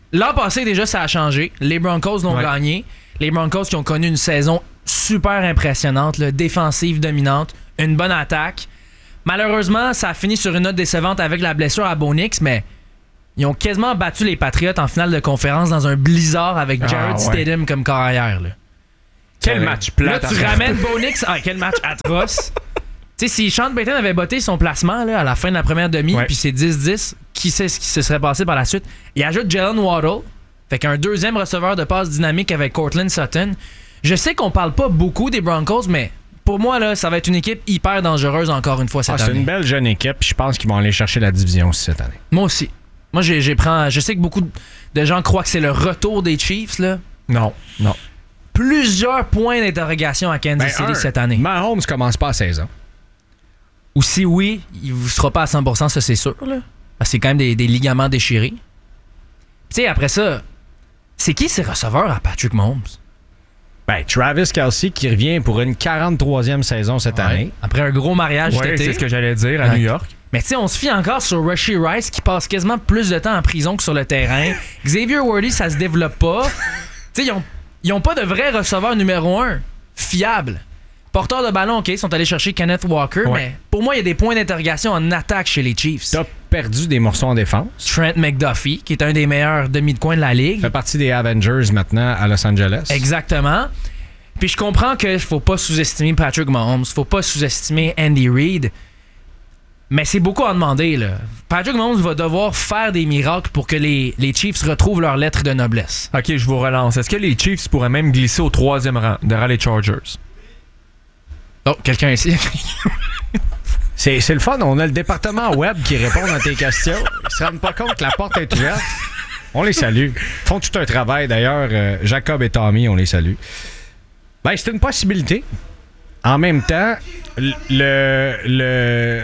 l'an passé, déjà, ça a changé. Les Broncos l'ont Ouais. gagné. Les Broncos qui ont connu une saison super impressionnante, là, défensive dominante, une bonne attaque. Malheureusement, ça a fini sur une note décevante avec la blessure à Bo Nix, mais ils ont quasiment battu les Patriots en finale de conférence dans un blizzard avec Jared Ah, ouais. Stidham comme corps arrière. Là. Quel Euh, match plat. Là, tu ramènes Bo Nix. Ah, quel match atroce. Tu sais, si Sean Payton avait botté son placement là, à la fin de la première demi, Ouais. puis c'est dix dix, qui sait ce qui se serait passé par la suite? Il ajoute Jalen Waddle, fait qu'un deuxième receveur de passe dynamique avec Courtland Sutton. Je sais qu'on parle pas beaucoup des Broncos, mais pour moi, là, ça va être une équipe hyper dangereuse encore une fois cette Ah, c'est année. une belle jeune équipe. Je pense qu'ils vont aller chercher la division aussi cette année. Moi aussi. Moi, j'ai, j'ai prends, je sais que beaucoup de gens croient que c'est le retour des Chiefs. Là. Non, non. Plusieurs points d'interrogation à Kansas Ben, City un, cette année. Mahomes commence pas à seize ans. Ou si oui, il ne sera pas à cent pour cent, ça c'est sûr. Là. Parce que c'est quand même des, des ligaments déchirés. Tu sais, après ça, c'est qui ces receveurs à Patrick Mahomes? Ben, Travis Kelce qui revient pour une quarante-troisième saison cette année. Après un gros mariage Ouais, cet été. c'est ce que j'allais dire à Ouais. New York. Mais tu sais, on se fie encore sur Rashee Rice qui passe quasiment plus de temps en prison que sur le terrain. Xavier Worthy, ça se développe pas. Tu sais, ils ont, ils ont pas de vrai receveur numéro un fiable. Porteur de ballon, OK, ils sont allés chercher Kenneth Walker, Ouais. mais pour moi, il y a des points d'interrogation en attaque chez les Chiefs. T'as perdu des morceaux en défense. Trent McDuffie, qui est un des meilleurs demi de coin de la ligue. Fait partie des Avengers maintenant à Los Angeles. Exactement. Puis je comprends qu'il faut pas sous-estimer Patrick Mahomes, faut pas sous-estimer Andy Reid. Mais c'est beaucoup à demander, là. Patrick Mahomes va devoir faire des miracles pour que les, les Chiefs retrouvent leur lettre de noblesse. OK, je vous relance. Est-ce que les Chiefs pourraient même glisser au troisième rang derrière les Chargers? Oh, quelqu'un ici. C'est, c'est le fun, on a le département web qui répond à tes questions. Ils se rendent pas compte que la porte est ouverte. On les salue. Ils font tout un travail d'ailleurs. euh, Jacob et Tommy, on les salue. Ben, c'est une possibilité. En même temps, le, le,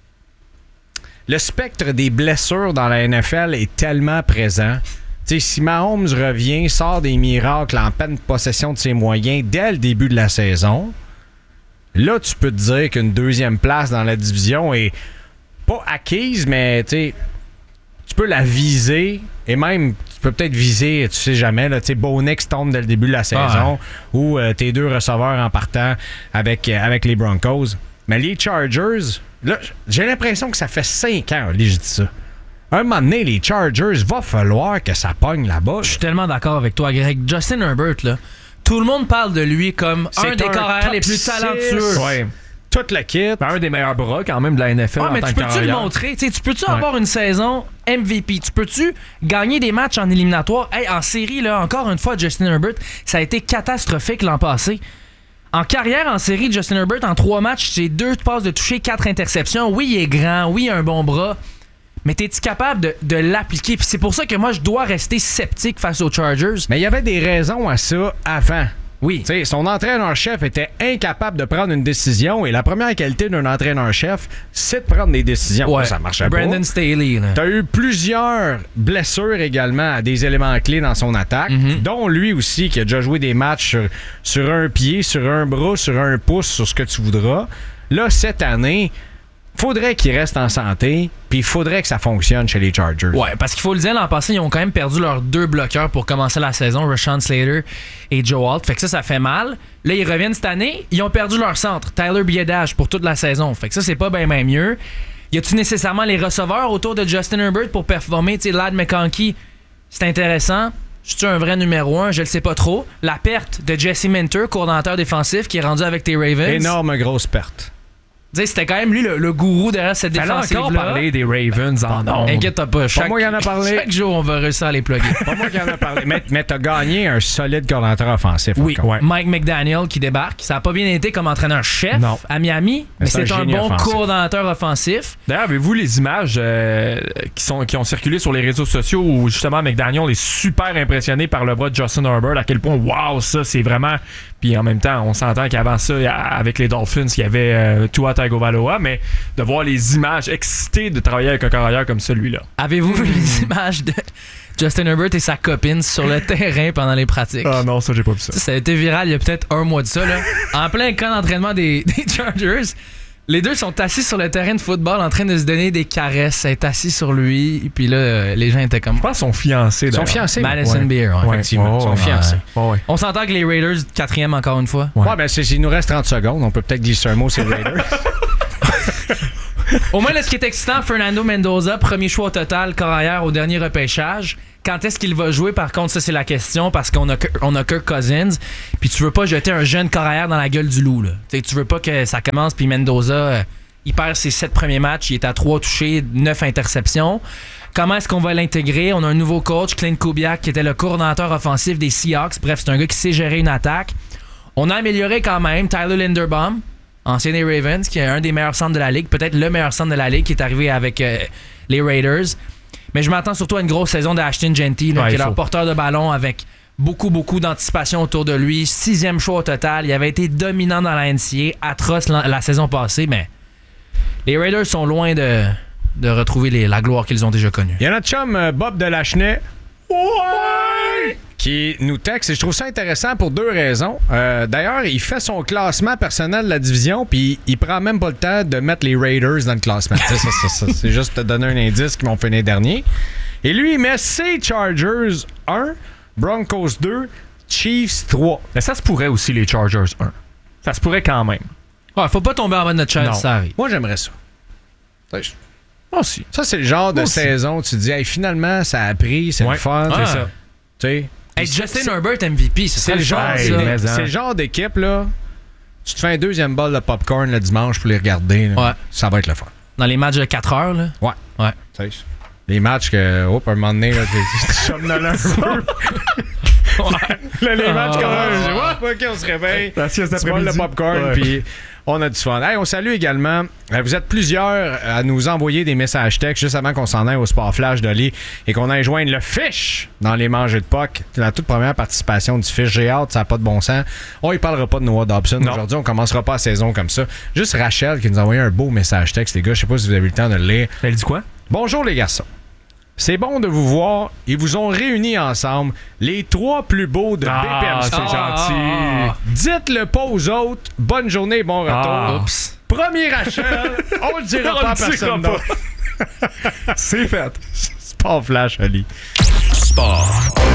le spectre des blessures dans la N F L est tellement présent. Tu sais, si Mahomes revient, sort des miracles en pleine possession de ses moyens dès le début de la saison, là, tu peux te dire qu'une deuxième place dans la division est pas acquise, mais tu sais, tu peux la viser et même tu peux peut-être viser, tu sais jamais, là, tu sais, Bo Nix tombe dès le début de la saison ou euh, tes deux receveurs en partant avec, euh, avec les Broncos. Mais les Chargers, là, j'ai l'impression que ça fait cinq ans, là, je dis ça. Un moment donné, les Chargers, va falloir que ça pogne là-bas. Je suis tellement d'accord avec toi, Greg. Justin Herbert, là, tout le monde parle de lui comme C'est un des un carrières top les plus six. talentueux. Ouais. Tout le kit. Ben, un des meilleurs bras quand même de la N F L Ouais, en mais tant tu que peux-tu le carrière. montrer? T'sais, tu peux-tu Ouais. avoir une saison M V P? Tu peux-tu gagner des matchs en éliminatoire? Hey, en série, là, encore une fois, Justin Herbert, ça a été catastrophique l'an passé. En carrière, en série, Justin Herbert, en trois matchs, c'est deux passes de toucher, quatre interceptions. Oui, il est grand. Oui, il a un bon bras. Mais t'es-tu capable de, de l'appliquer? Puis c'est pour ça que moi, je dois rester sceptique face aux Chargers. Mais il y avait des raisons à ça avant. Oui. T'sais, son entraîneur-chef était incapable de prendre une décision et la première qualité d'un entraîneur-chef, c'est de prendre des décisions. Ouais. Ça marchait Brandon pas. Staley, là. T'as eu plusieurs blessures également à des éléments clés dans son attaque, Mhm. dont lui aussi qui a déjà joué des matchs sur, sur un pied, sur un bras, sur un pouce, sur ce que tu voudras. Là, cette année, faudrait qu'il reste en santé, puis il faudrait que ça fonctionne chez les Chargers. Ouais, parce qu'il faut le dire, l'an passé, ils ont quand même perdu leurs deux bloqueurs pour commencer la saison, Rashawn Slater et Joe Alt. Fait que ça, ça fait mal. Là, ils reviennent cette année, ils ont perdu leur centre, Tyler Biadasz, pour toute la saison. Fait que ça, c'est pas bien ben mieux. Y a-tu nécessairement les receveurs autour de Justin Herbert pour performer? Tu sais, Ladd McConkey, c'est intéressant. C'est-tu un vrai numéro un? Je le sais pas trop. La perte de Jesse Minter, coordonnateur défensif, qui est rendu avec tes Ravens. Énorme grosse perte. Tu sais, c'était quand même lui le, le gourou derrière cette Fallait défensive-là. encore parler des Ravens en ondes. Inquiète-toi pas. Chaque, moi qui en a parlé. Chaque jour, on va réussir à les plugger. Pas moi qui en a parlé. Mais, mais t'as gagné un solide coordinateur offensif. Oui, par contre. Mike McDaniel qui débarque. Ça n'a pas bien été comme entraîneur-chef Non. à Miami, mais, Mais c'est c'est un un, génie bon offensif. coordonnateur offensif. D'ailleurs, avez-vous les images euh, qui, sont, qui ont circulé sur les réseaux sociaux où justement McDaniel est super impressionné par le bras de Justin Herbert, à quel point, wow, ça c'est vraiment... Puis en même temps, on s'entend qu'avant ça, avec les Dolphins, il y avait euh, Tua Tagovailoa, mais de voir les images excitées de travailler avec un carrière comme celui-là. Avez-vous vu les images de Justin Herbert et sa copine sur le terrain pendant les pratiques? Ah non, ça j'ai pas vu ça. Ça, ça a été viral il y a peut-être un mois de ça. Là. En plein camp d'entraînement des, des Chargers, Les deux sont assis sur le terrain de football en train de se donner des caresses. Elle est assis sur lui. Et puis là, euh, les gens étaient comme. Je pense qu'ils sont fiancés. Ils sont d'ailleurs. fiancés. Madison ouais. Beer, ouais. Ouais, Effectivement, ouais, ils sont ouais, fiancés. ouais, ouais. On s'entend que les Raiders, quatrième encore une fois. Ouais, ben c'est, il nous reste trente secondes. On peut peut-être glisser un mot sur les Raiders. Au moins, là, ce qui est excitant, Fernando Mendoza, premier choix au total, carrière au dernier repêchage. Quand est-ce qu'il va jouer, par contre, ça, c'est la question, parce qu'on a, on a Kirk Cousins, puis tu veux pas jeter un jeune carrière dans la gueule du loup. Là. T'sais, tu veux pas que ça commence, puis Mendoza, euh, il perd ses sept premiers matchs, il est à trois touchés, neuf interceptions. Comment est-ce qu'on va l'intégrer? On a un nouveau coach, Clint Kubiak, qui était le coordonnateur offensif des Seahawks. Bref, c'est un gars qui sait gérer une attaque. On a amélioré quand même Tyler Linderbaum, ancien des Ravens, qui est un des meilleurs centres de la ligue, peut-être le meilleur centre de la ligue, qui est arrivé avec euh, les Raiders. Mais je m'attends surtout à une grosse saison d'Ashton Genty, là, Ouais, qui est faut. leur porteur de ballon avec beaucoup, beaucoup d'anticipation autour de lui. Sixième choix au total. Il avait été dominant dans la N C A A, atroce la, la saison passée, mais les Raiders sont loin de, de retrouver les, la gloire qu'ils ont déjà connue. Il y a notre chum euh, Bob de Lachenay. Ouais! Qui nous texte et je trouve ça intéressant pour deux raisons. Euh, d'ailleurs, il fait son classement personnel de la division puis il prend même pas le temps de mettre les Raiders dans le classement. ça, ça, ça, ça, c'est juste te donner un indice qu'ils vont finir dernier. Et lui, il met ses Chargers un, Broncos deux, Chiefs trois. Mais ça se pourrait aussi, les Chargers un. Ça se pourrait quand même. Ouais, faut pas tomber en bas de notre chaise, Non. ça arrive. Moi, j'aimerais ça. Ça, je- Moi aussi. Ça, c'est le genre de Moi aussi. saison où tu te dis, hey, finalement, ça a pris, c'est Ouais. le fun. Ah. C'est ça. Tu sais. Hey, Puis Justin c'est- Herbert M V P, c'est, C'est ça le genre, Hey, c'est- mais, hein. c'est le genre d'équipe, là. Tu te fais un deuxième bol de popcorn le dimanche pour les regarder. là. Ouais. Ça va être le fun. Dans les matchs de quatre heures, là. Ouais. Ouais. Tu sais, les matchs que, hop, un moment donné, là, tu tu chômes dans un peu. Là, les matchs Ah. comme ça, je dis, ouais, ok, on se réveille. La sieste Tu bois le d'après-midi. popcorn, Ouais. puis on a du fun. Hey, on salue également. euh, Vous êtes plusieurs à nous envoyer des messages textes juste avant qu'on s'en aille au Sport Flash d'Oli et qu'on aille joindre le Fish dans les mangées de P O C. C'est la toute première participation du Fish. J'ai hâte, ça n'a pas de bon sens. On y parlera pas de Noah Dobson. Non. Aujourd'hui, on commencera pas la saison comme ça. Juste Rachel qui nous a envoyé un beau message texte, les gars. Je sais pas si vous avez eu le temps de le lire. Elle dit quoi? Bonjour les garçons. C'est bon de vous voir. Ils vous ont réunis ensemble, les trois plus beaux de Ah, B P M. c'est gentil. Dites-le pas aux autres. Bonne journée, bon retour. Ah. Oups. Premier Rachel, on le dira On pas à le dira personne pas. d'autre. C'est fait. Sport Flash, Ali. Sport.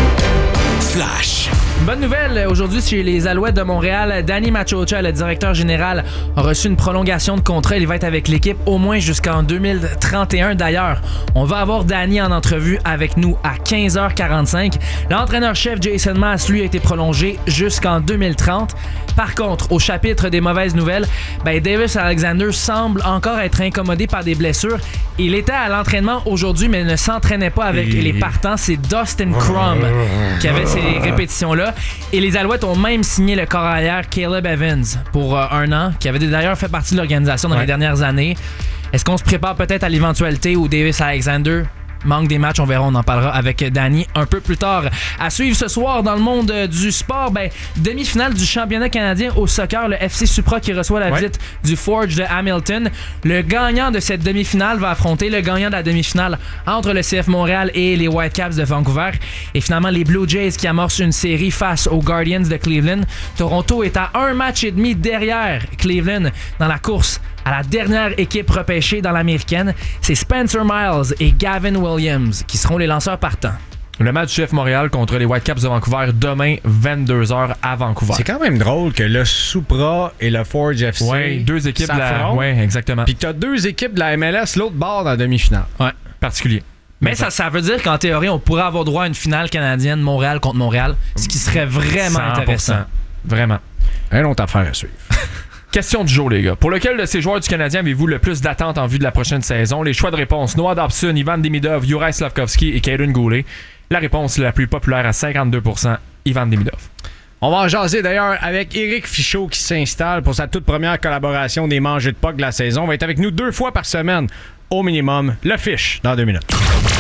Flash. Bonne nouvelle, aujourd'hui chez les Alouettes de Montréal, Danny Machocha, le directeur général, a reçu une prolongation de contrat. Il va être avec l'équipe au moins jusqu'en deux mille trente et un. D'ailleurs, on va avoir Danny en entrevue avec nous à quinze heures quarante-cinq. L'entraîneur-chef Jason Maas, lui, a été prolongé jusqu'en deux mille trente. Par contre, au chapitre des mauvaises nouvelles, ben Davis Alexander semble encore être incommodé par des blessures. Il était à l'entraînement aujourd'hui, mais ne s'entraînait pas avec Et- les partants. C'est Dustin Crum qui avait ces répétitions-là. Et les Alouettes ont même signé le corps arrière Caleb Evans pour euh, un an, qui avait d'ailleurs fait partie de l'organisation dans Ouais. les dernières années. Est-ce qu'on se prépare peut-être à l'éventualité où Davis Alexander manque des matchs? On verra, on en parlera avec Danny un peu plus tard. À suivre ce soir dans le monde euh, du sport, ben, demi-finale du championnat canadien au soccer, le F C Supra qui reçoit la Ouais. visite du Forge de Hamilton. Le gagnant de cette demi-finale va affronter le gagnant de la demi-finale entre le C F Montréal et les Whitecaps de Vancouver. Et finalement, les Blue Jays qui amorcent une série face aux Guardians de Cleveland. Toronto est à un match et demi derrière Cleveland dans la course à la dernière équipe repêchée dans l'américaine. C'est Spencer Miles et Gavin Williams qui seront les lanceurs partants. Le match du F Montréal contre les Whitecaps de Vancouver demain, vingt-deux heures à Vancouver. C'est quand même drôle que le Supra et le Forge F C Ouais, deux équipes de la... s'affrontent. Ouais, exactement. Puis t'as deux équipes de la M L S, l'autre bord dans la demi-finale. Ouais. Particulier. Mais ça, ça veut dire qu'en théorie, on pourrait avoir droit à une finale canadienne, Montréal contre Montréal, ce qui serait vraiment cent pour cent. intéressant. Vraiment. Un autre affaire à suivre. Question du jour, les gars. Pour lequel de ces joueurs du Canadien avez-vous le plus d'attentes en vue de la prochaine saison? Les choix de réponse: Noah Dobson, Ivan Demidov, Juraj Slavkovski et Kaden Goulet. La réponse la plus populaire à cinquante-deux pour cent, Ivan Demidov. On va en jaser d'ailleurs avec Éric Fichaud qui s'installe pour sa toute première collaboration des mangées de P O C de la saison. Il va être avec nous deux fois par semaine, au minimum. Le Fish, dans deux minutes.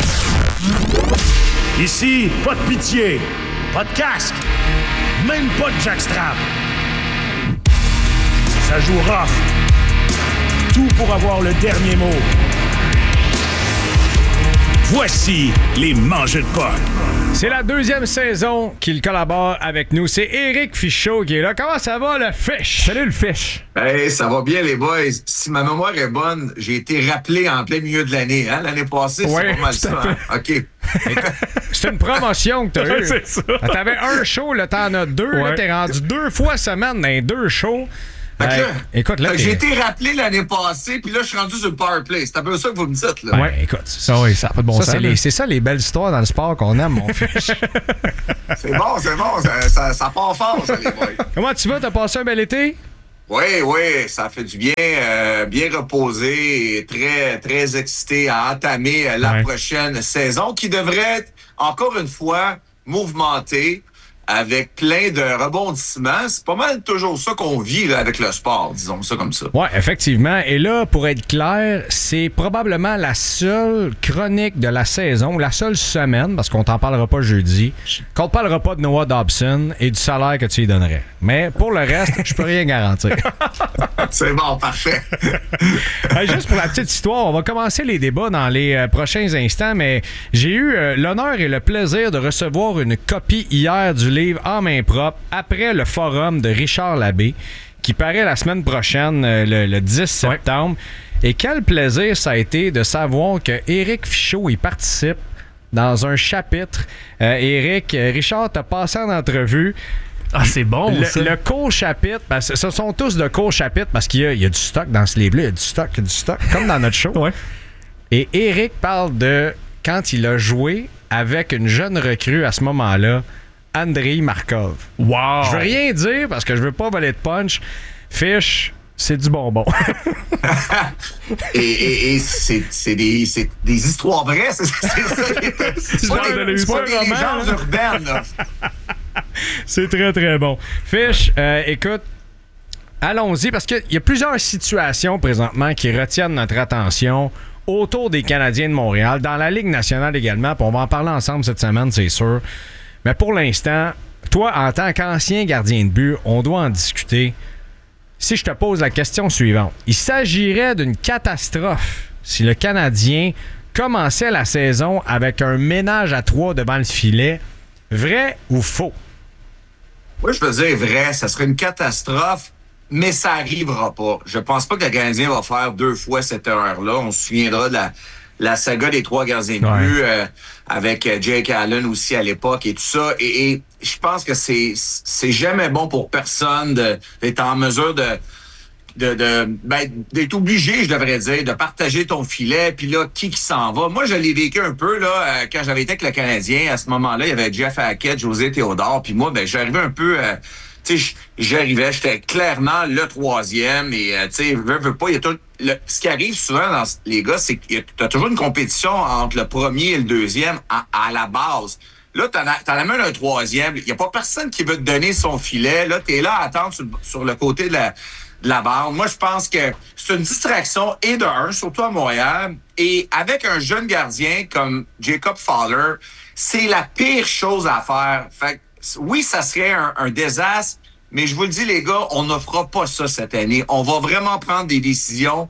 Ici, pas de pitié, pas de casque, même pas de jackstrap. Ça joue rough. Tout pour avoir le dernier mot. Voici les Mangeux de Poc. C'est la deuxième saison qu'il collabore avec nous. C'est Éric Fichaud qui est là. Comment ça va, le Fish? Salut, le Fish. Hey, ça va bien, les boys. Si ma mémoire est bonne, j'ai été rappelé en plein milieu de l'année. Hein? L'année passée, Ouais, c'est pas mal tout à ça. Hein? OK. C'est une promotion que t'as eue. C'est ça. T'avais un show, là, t'en as deux. Ouais. Là, t'es rendu deux fois semaine dans les deux shows. Fait que Euh, là, écoute, là, fait que t'es- j'ai été rappelé l'année passée, puis là, je suis rendu sur le power play. C'est un peu ça que vous me dites, là. Ouais, écoute, Ah oui, ça n'a pas de bon ça, sens. c'est, là. les- c'est ça les belles histoires dans le sport qu'on aime, mon Fish. C'est bon, c'est bon. Ça, ça, ça part fort, ça, les boys. Comment tu vas? T'as passé un bel été? Oui, oui, ça fait du bien, euh, bien reposé et très, très excité à entamer euh, la Ouais. prochaine saison qui devrait être, encore une fois, mouvementée avec plein de rebondissements. C'est pas mal toujours ça qu'on vit là, avec le sport, disons ça comme ça. Oui, effectivement. Et là, pour être clair, c'est probablement la seule chronique de la saison, la seule semaine, parce qu'on t'en parlera pas jeudi, qu'on ne parlera pas de Noah Dobson et du salaire que tu lui donnerais. Mais pour le reste, je peux rien garantir. C'est bon, parfait. Hey, juste pour la petite histoire, on va commencer les débats dans les euh, prochains instants, mais j'ai eu euh, l'honneur et le plaisir de recevoir une copie hier du livre En main propre après le forum de Richard Labbé qui paraît la semaine prochaine, euh, le, le dix septembre. Et quel plaisir ça a été de savoir que Éric Fichaud y participe dans un chapitre. Euh, Éric, euh, Richard t'a passé en entrevue. Ah, c'est bon, Le, ça. le court chapitre, parce que ce sont tous de courts chapitres parce qu'il y a, il y a du stock dans ce livre-là, il y a du stock, il y a du stock, comme dans notre show. Ouais. Et Éric parle de quand il a joué avec une jeune recrue à ce moment-là, Andrei Markov. Wow. Je veux rien dire parce que je veux pas voler de punch. Fish, c'est du bonbon. Et, et, et c'est, c'est, des, c'est des histoires vraies, c'est, c'est ça. qui est- C'est pas genre de des, c'est pas un des roman, légendes là. urbaines, là. C'est très, très bon. Fish, euh, écoute, allons-y parce qu'il y a plusieurs situations présentement qui retiennent notre attention autour des Canadiens de Montréal, dans la Ligue nationale également, puis on va en parler ensemble cette semaine, c'est sûr. Mais pour l'instant, toi, en tant qu'ancien gardien de but, on doit en discuter. Si je te pose la question suivante, il s'agirait d'une catastrophe si le Canadien commençait la saison avec un ménage à trois devant le filet. Vrai ou faux? Moi, je veux dire vrai, ça serait une catastrophe, mais ça arrivera pas. Je pense pas que le Canadien va faire deux fois cette erreur-là. On se souviendra de la, la saga des trois gardiens de but euh, avec euh, Jake Allen aussi à l'époque et tout ça. Et, et je pense que c'est c'est jamais bon pour personne de- d'être en mesure de de, de ben, d'être obligé, je devrais dire, de partager ton filet, puis là, qui qui s'en va. Moi, je l'ai vécu un peu, là, euh, quand j'avais été avec le Canadien. À ce moment-là, il y avait Jeff Hackett, José Théodore, puis moi, ben, j'arrivais un peu... Euh, tu sais, j'arrivais, j'étais clairement le troisième, et, euh, tu sais, veux, veux pas, il y a tout... Le, ce qui arrive souvent dans les gars, c'est que tu as toujours une compétition entre le premier et le deuxième à, à la base. Là, t'en, as, t'en amènes un troisième. Il n'y a pas personne qui veut te donner son filet. Là, t'es là à attendre sur, sur le côté de la, de la barre. Moi, je pense que c'est une distraction et de un, surtout à Montréal. Et avec un jeune gardien comme Jacob Fowler, c'est la pire chose à faire. Fait que, oui, ça serait un, un désastre, mais je vous le dis, les gars, on ne fera pas ça cette année. On va vraiment prendre des décisions.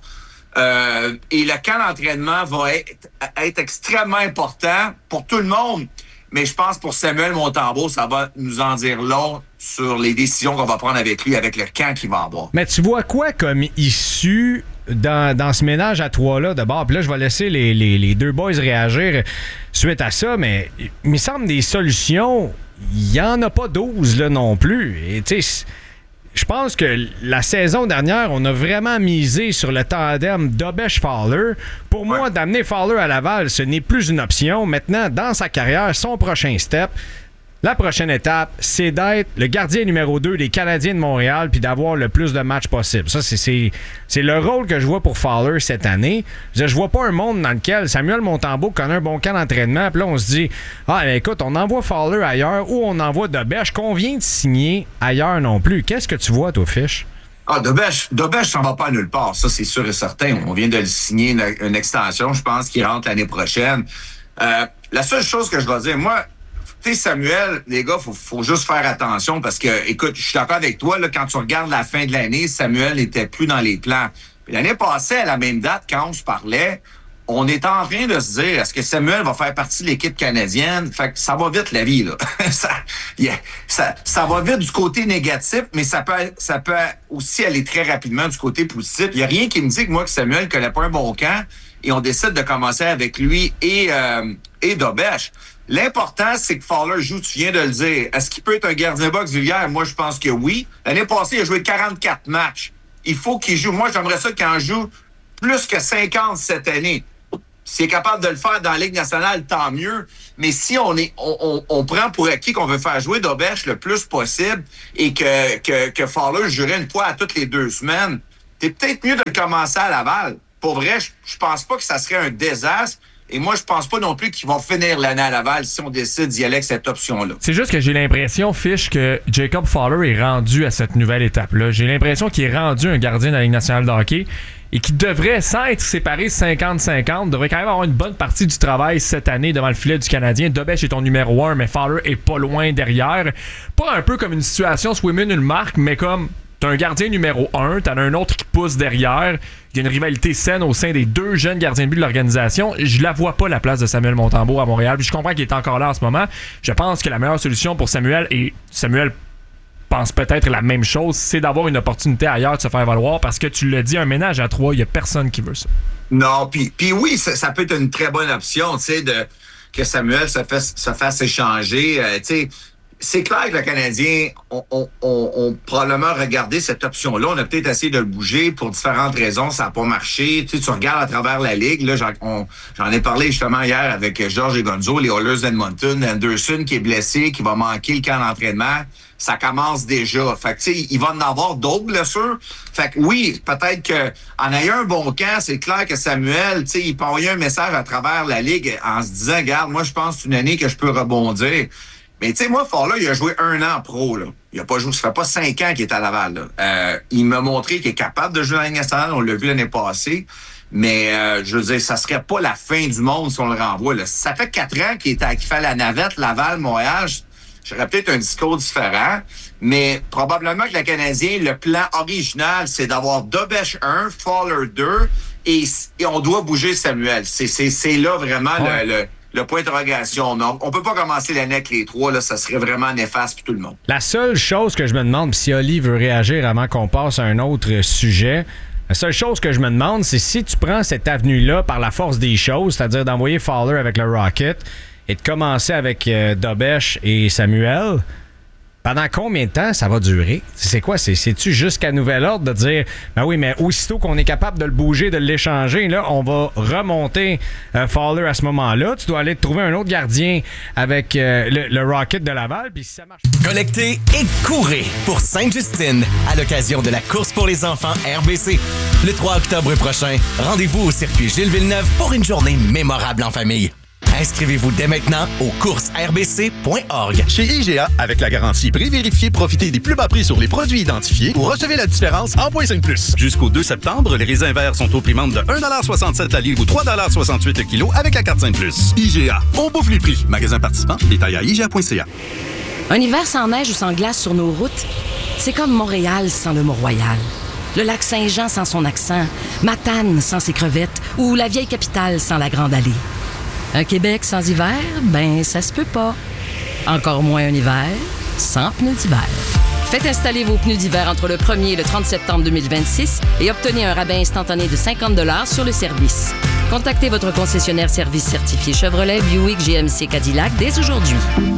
Euh, et le camp d'entraînement va être, être extrêmement important pour tout le monde. Mais je pense pour Samuel Montembeault, ça va nous en dire long sur les décisions qu'on va prendre avec lui, avec le camp qu'il va avoir. Mais tu vois quoi comme issue dans, dans ce ménage à trois-là d'abord? Puis là, je vais laisser les, les, les deux boys réagir suite à ça, mais il me semble des solutions, il n'y en a pas douze là non plus. Et tu sais, je pense que la saison dernière, on a vraiment misé sur le tandem Dobesch-Fowler. Pour moi, Ouais. d'amener Fowler à Laval, ce n'est plus une option. Maintenant, dans sa carrière, son prochain step, la prochaine étape, c'est d'être le gardien numéro deux des Canadiens de Montréal puis d'avoir le plus de matchs possible. Ça, c'est, c'est, c'est le rôle que je vois pour Fowler cette année. Je, je vois pas un monde dans lequel Samuel Montembeault connaît un bon camp d'entraînement puis là, on se dit « Ah, ben, écoute, on envoie Fowler ailleurs ou on envoie Dobesch qu'on vient de signer ailleurs non plus. » Qu'est-ce que tu vois, toi, Fish? Ah, Dobesch, Dobesch s'en va pas nulle part. Ça, c'est sûr et certain. On vient de le signer une, une extension. Je pense qu'il rentre l'année prochaine. Euh, la seule chose que je vais dire, moi, tu sais, Samuel, les gars, faut, faut juste faire attention parce que, écoute, je suis d'accord avec toi, là, quand tu regardes la fin de l'année, Samuel n'était plus dans les plans. Puis l'année passée, à la même date, quand on se parlait, on est en train de se dire, est-ce que Samuel va faire partie de l'équipe canadienne? Fait que ça va vite, la vie, là. ça, yeah, ça, ça va vite du côté négatif, mais ça peut, ça peut aussi aller très rapidement du côté positif. Il n'y a rien qui me dit que moi, que Samuel connaît pas un bon camp et on décide de commencer avec lui et, euh, et Dobèche. L'important, c'est que Fowler joue, tu viens de le dire. Est-ce qu'il peut être un gardien de boxe vulgaire? Moi, je pense que oui. L'année passée, il a joué quarante-quatre matchs. Il faut qu'il joue. Moi, j'aimerais ça qu'il en joue plus que cinquante cette année. S'il est capable de le faire dans la Ligue nationale, tant mieux. Mais si on est, on, on, on prend pour acquis qu'on veut faire jouer Dobèche le plus possible et que, que, que Fowler jouerait une fois à toutes les deux semaines, c'est peut-être mieux de le commencer à Laval. Pour vrai, je, je pense pas que ça serait un désastre. Et moi, je pense pas non plus qu'ils vont finir l'année à Laval si on décide d'y aller avec cette option-là. C'est juste que j'ai l'impression, Fish, que Jacob Fowler est rendu à cette nouvelle étape-là. J'ai l'impression qu'il est rendu un gardien de la Ligue nationale de hockey et qu'il devrait, sans être séparé cinquante cinquante, devrait quand même avoir une bonne partie du travail cette année devant le filet du Canadien. Dobèche est ton numéro un, mais Fowler est pas loin derrière. Pas un peu comme une situation Swimmin, une marque, mais comme t'as un gardien numéro un, t'en as un autre qui pousse derrière. Il y a une rivalité saine au sein des deux jeunes gardiens de but de l'organisation. Je la vois pas, la place de Samuel Montembeault à Montréal. Puis je comprends qu'il est encore là en ce moment. Je pense que la meilleure solution pour Samuel, et Samuel pense peut-être la même chose, c'est d'avoir une opportunité ailleurs de se faire valoir parce que tu l'as dit, un ménage à trois, il y a personne qui veut ça. Non, puis puis oui, ça, ça peut être une très bonne option, tu sais, de que Samuel se fasse, se fasse échanger. Euh, tu sais, c'est clair que le Canadien ont on, on, on probablement regardé cette option-là. On a peut-être essayé de le bouger pour différentes raisons. Ça n'a pas marché. Tu sais, tu regardes à travers la Ligue. Là, j'en, on, j'en ai parlé justement hier avec Georges et Gonzo, les Oilers d'Edmonton. Anderson qui est blessé, qui va manquer le camp d'entraînement. Ça commence déjà. Fait que, tu sais, il va en avoir d'autres blessures. Fait que oui, peut-être que en ayant un bon camp, c'est clair que Samuel, tu sais, il peut envoyer un message à travers la Ligue en se disant, regarde, moi, je pense que c'est une année que je peux rebondir. Mais tu sais, moi, Fowler, il a joué un an pro, là. Il a pas joué, ça fait pas cinq ans qu'il est à Laval, là. Euh, il m'a montré qu'il est capable de jouer dans la Ligue nationale. On l'a vu l'année passée. Mais, euh, je veux dire, ça serait pas la fin du monde si on le renvoie, là. Ça fait quatre ans qu'il, est à, qu'il fait la navette Laval, Montréal. J'aurais peut-être un discours différent. Mais probablement que le Canadien, le plan original, c'est d'avoir Dobèche un, Fowler deux, et, et on doit bouger Samuel. C'est, c'est, c'est là vraiment ouais. le... le Le point d'interrogation, non. On peut pas commencer l'année avec les trois, là, ça serait vraiment néfaste pour tout le monde. La seule chose que je me demande, si Oli veut réagir avant qu'on passe à un autre sujet, la seule chose que je me demande, c'est si tu prends cette avenue-là par la force des choses, c'est-à-dire d'envoyer Fowler avec le Rocket et de commencer avec euh, Dobèche et Samuel, pendant combien de temps ça va durer? C'est quoi? C'est, c'est-tu jusqu'à nouvel ordre de dire, ben oui, mais aussitôt qu'on est capable de le bouger, de l'échanger, là, on va remonter euh, Fowler à ce moment-là. Tu dois aller te trouver un autre gardien avec euh, le, le Rocket de Laval, puis si ça marche... Collectez et courez pour Sainte-Justine à l'occasion de la course pour les enfants R B C. Le trois octobre prochain, rendez-vous au circuit Gilles Villeneuve pour une journée mémorable en famille. Inscrivez-vous dès maintenant au courses r b c point org. Chez I G A, avec la garantie prix vérifié, profitez des plus bas prix sur les produits identifiés ou recevez la différence en point cinq plus. Jusqu'au deux septembre, les raisins verts sont au prix de un dollar soixante-sept la livre ou trois dollars soixante-huit le kilo avec la carte cinq plus. I G A, on bouffe les prix. Magasin participant, détail à I G A point C A. Un hiver sans neige ou sans glace sur nos routes, c'est comme Montréal sans le Mont-Royal. Le lac Saint-Jean sans son accent, Matane sans ses crevettes ou la vieille capitale sans la Grande Allée. Un Québec sans hiver, ben ça se peut pas. Encore moins un hiver sans pneus d'hiver. Faites installer vos pneus d'hiver entre le premier et le trente septembre deux mille vingt-six et obtenez un rabais instantané de cinquante dollars sur le service. Contactez votre concessionnaire service certifié Chevrolet, Buick, G M C, Cadillac dès aujourd'hui.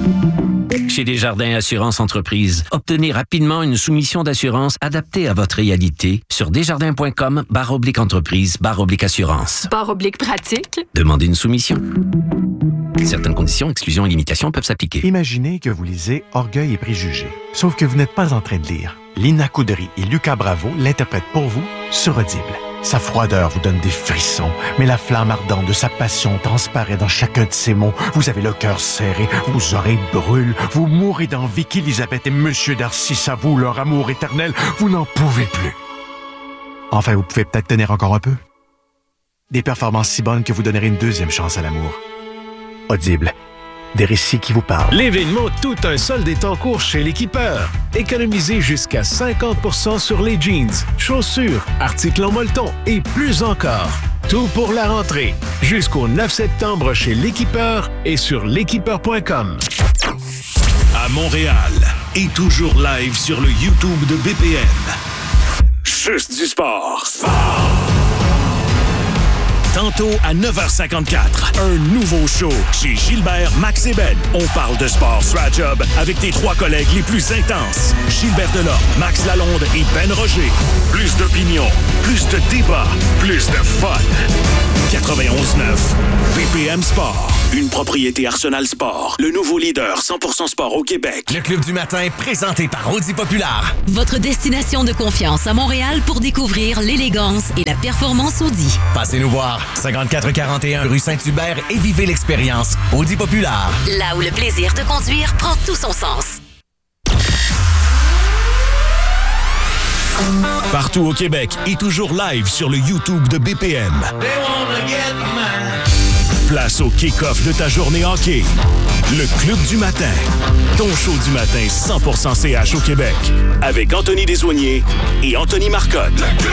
Chez Desjardins Assurance Entreprise, obtenez rapidement une soumission d'assurance adaptée à votre réalité sur desjardins.com barre oblique entreprise barre oblique assurance. Barre oblique pratique. Demandez une soumission. Certaines conditions, exclusions et limitations peuvent s'appliquer. Imaginez que vous lisez Orgueil et préjugés. Sauf que vous n'êtes pas en train de lire. Lina Coudry et Lucas Bravo l'interprètent pour vous sur Audible. Sa froideur vous donne des frissons, mais la flamme ardente de sa passion transparaît dans chacun de ses mots. Vous avez le cœur serré, vos oreilles brûlent, vous mourrez d'envie qu'Élisabeth et Monsieur Darcy s'avouent leur amour éternel. Vous n'en pouvez plus. Enfin, vous pouvez peut-être tenir encore un peu. Des performances si bonnes que vous donnerez une deuxième chance à l'amour. Audible. Des récits qui vous parlent. L'événement Tout un solde est en cours chez l'Équipeur. Économisez jusqu'à cinquante pour cent sur les jeans, chaussures, articles en molleton et plus encore. Tout pour la rentrée. Jusqu'au neuf septembre chez l'Équipeur et sur l'équipeur point com. À Montréal et toujours live sur le YouTube de B P M. Juste du sport. Tantôt à neuf heures cinquante-quatre, un nouveau show chez Gilbert, Max et Ben. On parle de sport sur la job avec tes trois collègues les plus intenses. Gilbert Delorme, Max Lalonde et Ben Roger. Plus d'opinion, plus de débat, plus de fun. quatre-vingt-onze neuf, B P M Sport. Une propriété Arsenal Sport. Le nouveau leader cent pour cent sport au Québec. Le Club du matin, présenté par Audi Populaire. Votre destination de confiance à Montréal pour découvrir l'élégance et la performance Audi. Passez nous voir, cinquante-quatre quarante et un rue Saint-Hubert et vivez l'expérience Audi Populaire. Là où le plaisir de conduire prend tout son sens. Partout au Québec et toujours live sur le YouTube de B P M. Place au kick-off de ta journée hockey. Le Club du matin. Ton show du matin cent pour cent C H au Québec. Avec Anthony Desoigniers et Anthony Marcotte.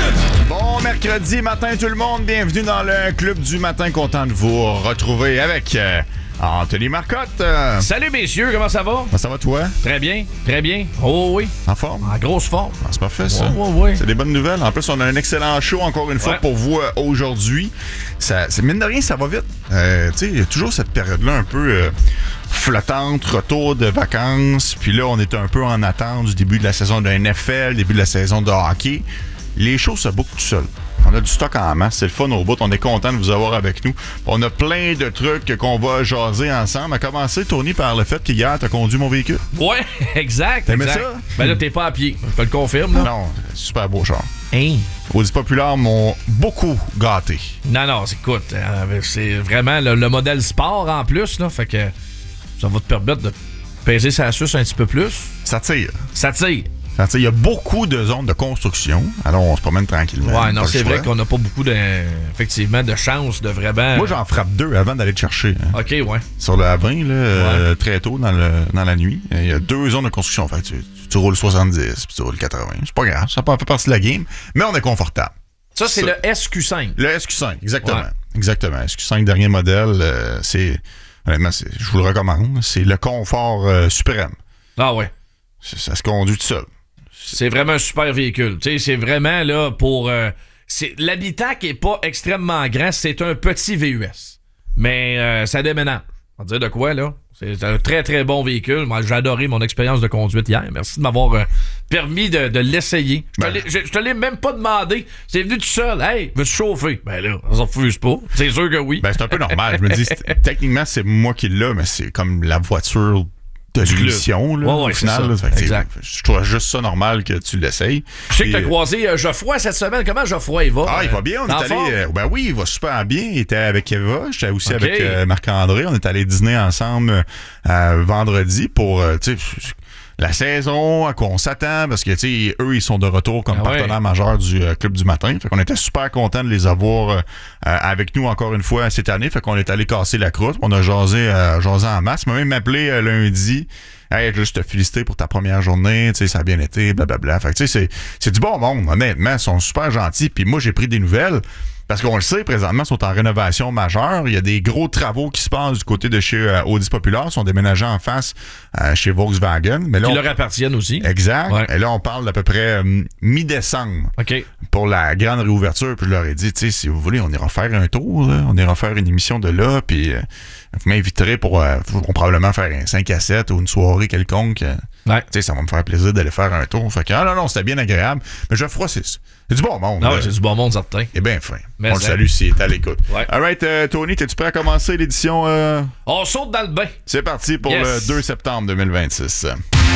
Bon mercredi matin tout le monde. Bienvenue dans le Club du matin. Content de vous retrouver avec euh, Anthony Marcotte. Euh, Salut messieurs, comment ça va? Ça va toi? Très bien, très bien. Oh oui. En forme? En grosse forme. Ah, c'est parfait ça. Ouais, ouais, ouais. C'est des bonnes nouvelles. En plus, on a un excellent show encore une fois ouais. pour vous euh, aujourd'hui. Ça, c'est, mine de rien, ça va vite. Euh, tu sais, il y a toujours cette période-là un peu euh, flottante, retour de vacances. Puis là, on est un peu en attente du début de la saison de N F L, début de la saison de hockey. Les shows se bookent tout seuls. On a du stock en masse, c'est le fun au bout. On est content de vous avoir avec nous. On a plein de trucs qu'on va jaser ensemble. À commencer, Tony, par le fait qu'hier, t'as conduit mon véhicule. Ouais, exact. T'aimais exact. ça? Ben là, t'es pas à pied. Je te le confirme. Là. Non, super beau char. Hein? Audi Populaire m'ont beaucoup gâté. Non, non, c'est, écoute, euh, c'est vraiment le, le modèle sport en plus. Là, fait que ça va te permettre de peser sa suce un petit peu plus. Ça tire. Ça tire. Il y a beaucoup de zones de construction. Alors, on se promène tranquillement. Ouais, non, c'est vrai qu'on n'a pas beaucoup de, effectivement, de chance de vraiment... Moi, j'en frappe deux avant d'aller te chercher. Hein. OK, ouais. Sur le A vingt, là, ouais. euh, très tôt dans, le, dans la nuit, il y a deux zones de construction. Fait, tu, tu, tu roules soixante-dix, puis tu roules quatre-vingts. C'est pas grave, ça fait partie de la game. Mais on est confortable. Ça, c'est ça. Le S Q cinq. Le S Q cinq, exactement. Ouais. Exactement. S Q cinq, dernier modèle, euh, c'est... Honnêtement, c'est, je vous le recommande. C'est le confort euh, suprême. Ah ouais. C'est, ça se conduit tout seul. C'est vraiment un super véhicule. Tu sais, c'est vraiment là pour... Euh, c'est, l'habitacle est pas extrêmement grand, c'est un petit V U S. Mais euh, ça déménage. On va dire de quoi, là? C'est un très, très bon véhicule. Moi, j'ai adoré mon expérience de conduite hier. Merci de m'avoir euh, permis de, de l'essayer. Je ben. te, te l'ai même pas demandé. C'est venu tout seul. Hey, veux-tu chauffer? Ben là, ça refuse pas. C'est sûr que oui. Ben, c'est un peu normal. Je me dis, techniquement, c'est moi qui l'ai, mais c'est comme la voiture... de l'émission, là, ouais, ouais, au final. Là, exact. Je trouve juste ça normal que tu l'essayes. Je sais que t'as croisé euh, Geoffroy cette semaine. Comment Geoffroy, il va? Ah, il va bien. On est allé... Euh, ben oui, il va super bien. Il était avec Eva. J'étais aussi okay. avec euh, Marc-André. On est allé dîner ensemble euh, vendredi pour... Euh, tu sais, la saison, à quoi on s'attend, parce que, tu sais, eux, ils sont de retour comme ah partenaires ouais. majeurs du euh, Club du matin. Fait qu'on était super contents de les avoir euh, avec nous encore une fois cette année. Fait qu'on est allé casser la croûte. On a jasé, euh, jasé en masse. Il m'a même appelé euh, lundi. Hey, juste te féliciter pour ta première journée. Tu sais, ça a bien été, blablabla. Fait que, tu sais, c'est, c'est du bon monde, honnêtement. Ils sont super gentils. Puis moi, j'ai pris des nouvelles. Parce qu'on le sait, présentement, ils sont en rénovation majeure. Il y a des gros travaux qui se passent du côté de chez euh, Audi Populaire. Ils sont déménagés en face euh, chez Volkswagen. Mais là, qui on... leur appartiennent aussi. Exact. Ouais. Et là, on parle d'à peu près euh, mi-décembre okay. pour la grande réouverture. Puis je leur ai dit, tu sais, si vous voulez, on ira faire un tour. Là. On ira faire une émission de là. Puis euh, vous m'inviterez pour euh, on probablement faire un cinq à sept ou une soirée quelconque. Euh, ouais. Tu sais, ça va me faire plaisir d'aller faire un tour. Fait que, ah non, non, c'était bien agréable. Mais Geoffroy, c'est C'est du bon monde. Non, c'est du bon monde, certain. Et bien fin. Mais on le salue s'il est à l'écoute. Ouais. All right, euh, Tony, t'es-tu prêt à commencer l'édition? Euh... On saute dans le bain. C'est parti pour yes. le deux septembre deux mille vingt-six.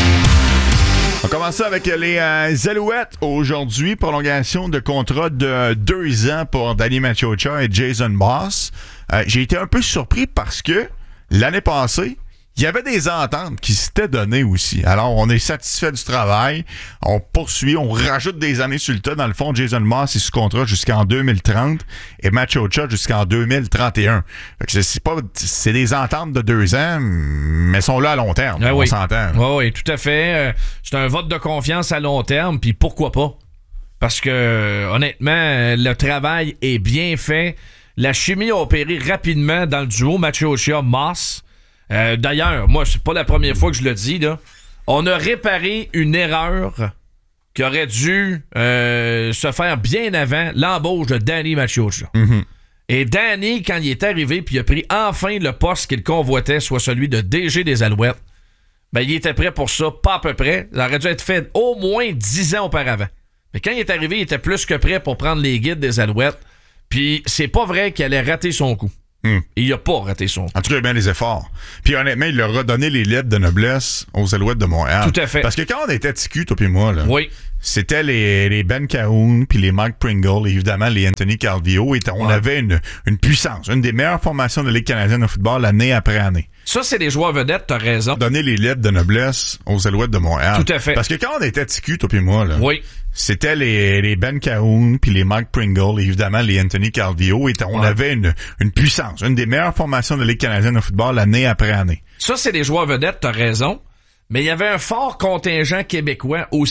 On commence avec les euh, Alouettes. Aujourd'hui, prolongation de contrat de deux ans pour Danny Machocha et Jason Moss. Euh, j'ai été un peu surpris parce que l'année passée, il y avait des ententes qui s'étaient données aussi. Alors, on est satisfait du travail. On poursuit, on rajoute des années sur le tas. Dans le fond, Jason Moss est sous contrat jusqu'en deux mille trente et Machocha jusqu'en deux mille trente et un. Fait que c'est, c'est, pas, c'est des ententes de deux ans, mais sont là à long terme. Ah, on oui. s'entend. Oui, oui, tout à fait. C'est un vote de confiance à long terme, puis pourquoi pas? Parce que, honnêtement, le travail est bien fait. La chimie a opéré rapidement dans le duo Maciocia-Moss. Euh, d'ailleurs, moi, c'est pas la première fois que je le dis, là. On a réparé une erreur qui aurait dû euh, se faire bien avant l'embauche de Danny Maciocia. Mm-hmm. Et Danny, quand il est arrivé puis il a pris enfin le poste qu'il convoitait, soit celui de D G des Alouettes, ben il était prêt pour ça, pas à peu près. Ça aurait dû être fait au moins dix ans auparavant. Mais quand il est arrivé, il était plus que prêt pour prendre les guides des Alouettes. Puis c'est pas vrai qu'il allait rater son coup. Mm. Il a pas raté son coup. En tout cas, il a bien les efforts. Puis honnêtement, il leur a donné les lettres de noblesse aux Alouettes de Montréal. Tout à fait. Parce que quand on était T Q, toi puis moi, là, oui. c'était les, les Ben Cahoon puis les Mike Pringle et évidemment les Anthony Calvillo. Et on ouais. avait une, une puissance, une des meilleures formations de la Ligue canadienne de football année après année. Ça, c'est des joueurs vedettes, t'as raison. Donner les lettres de noblesse aux Alouettes de Montréal. Tout à fait. Parce que quand on était T Q, toi puis moi, là, oui. c'était les, les Ben Cahoon puis les Mike Pringle et évidemment les Anthony Calvillo. Et on ouais. avait une, une puissance, une des meilleures formations de la Ligue canadienne de football année après année. Ça, c'est des joueurs vedettes, t'as raison. Mais il y avait un fort contingent québécois aussi.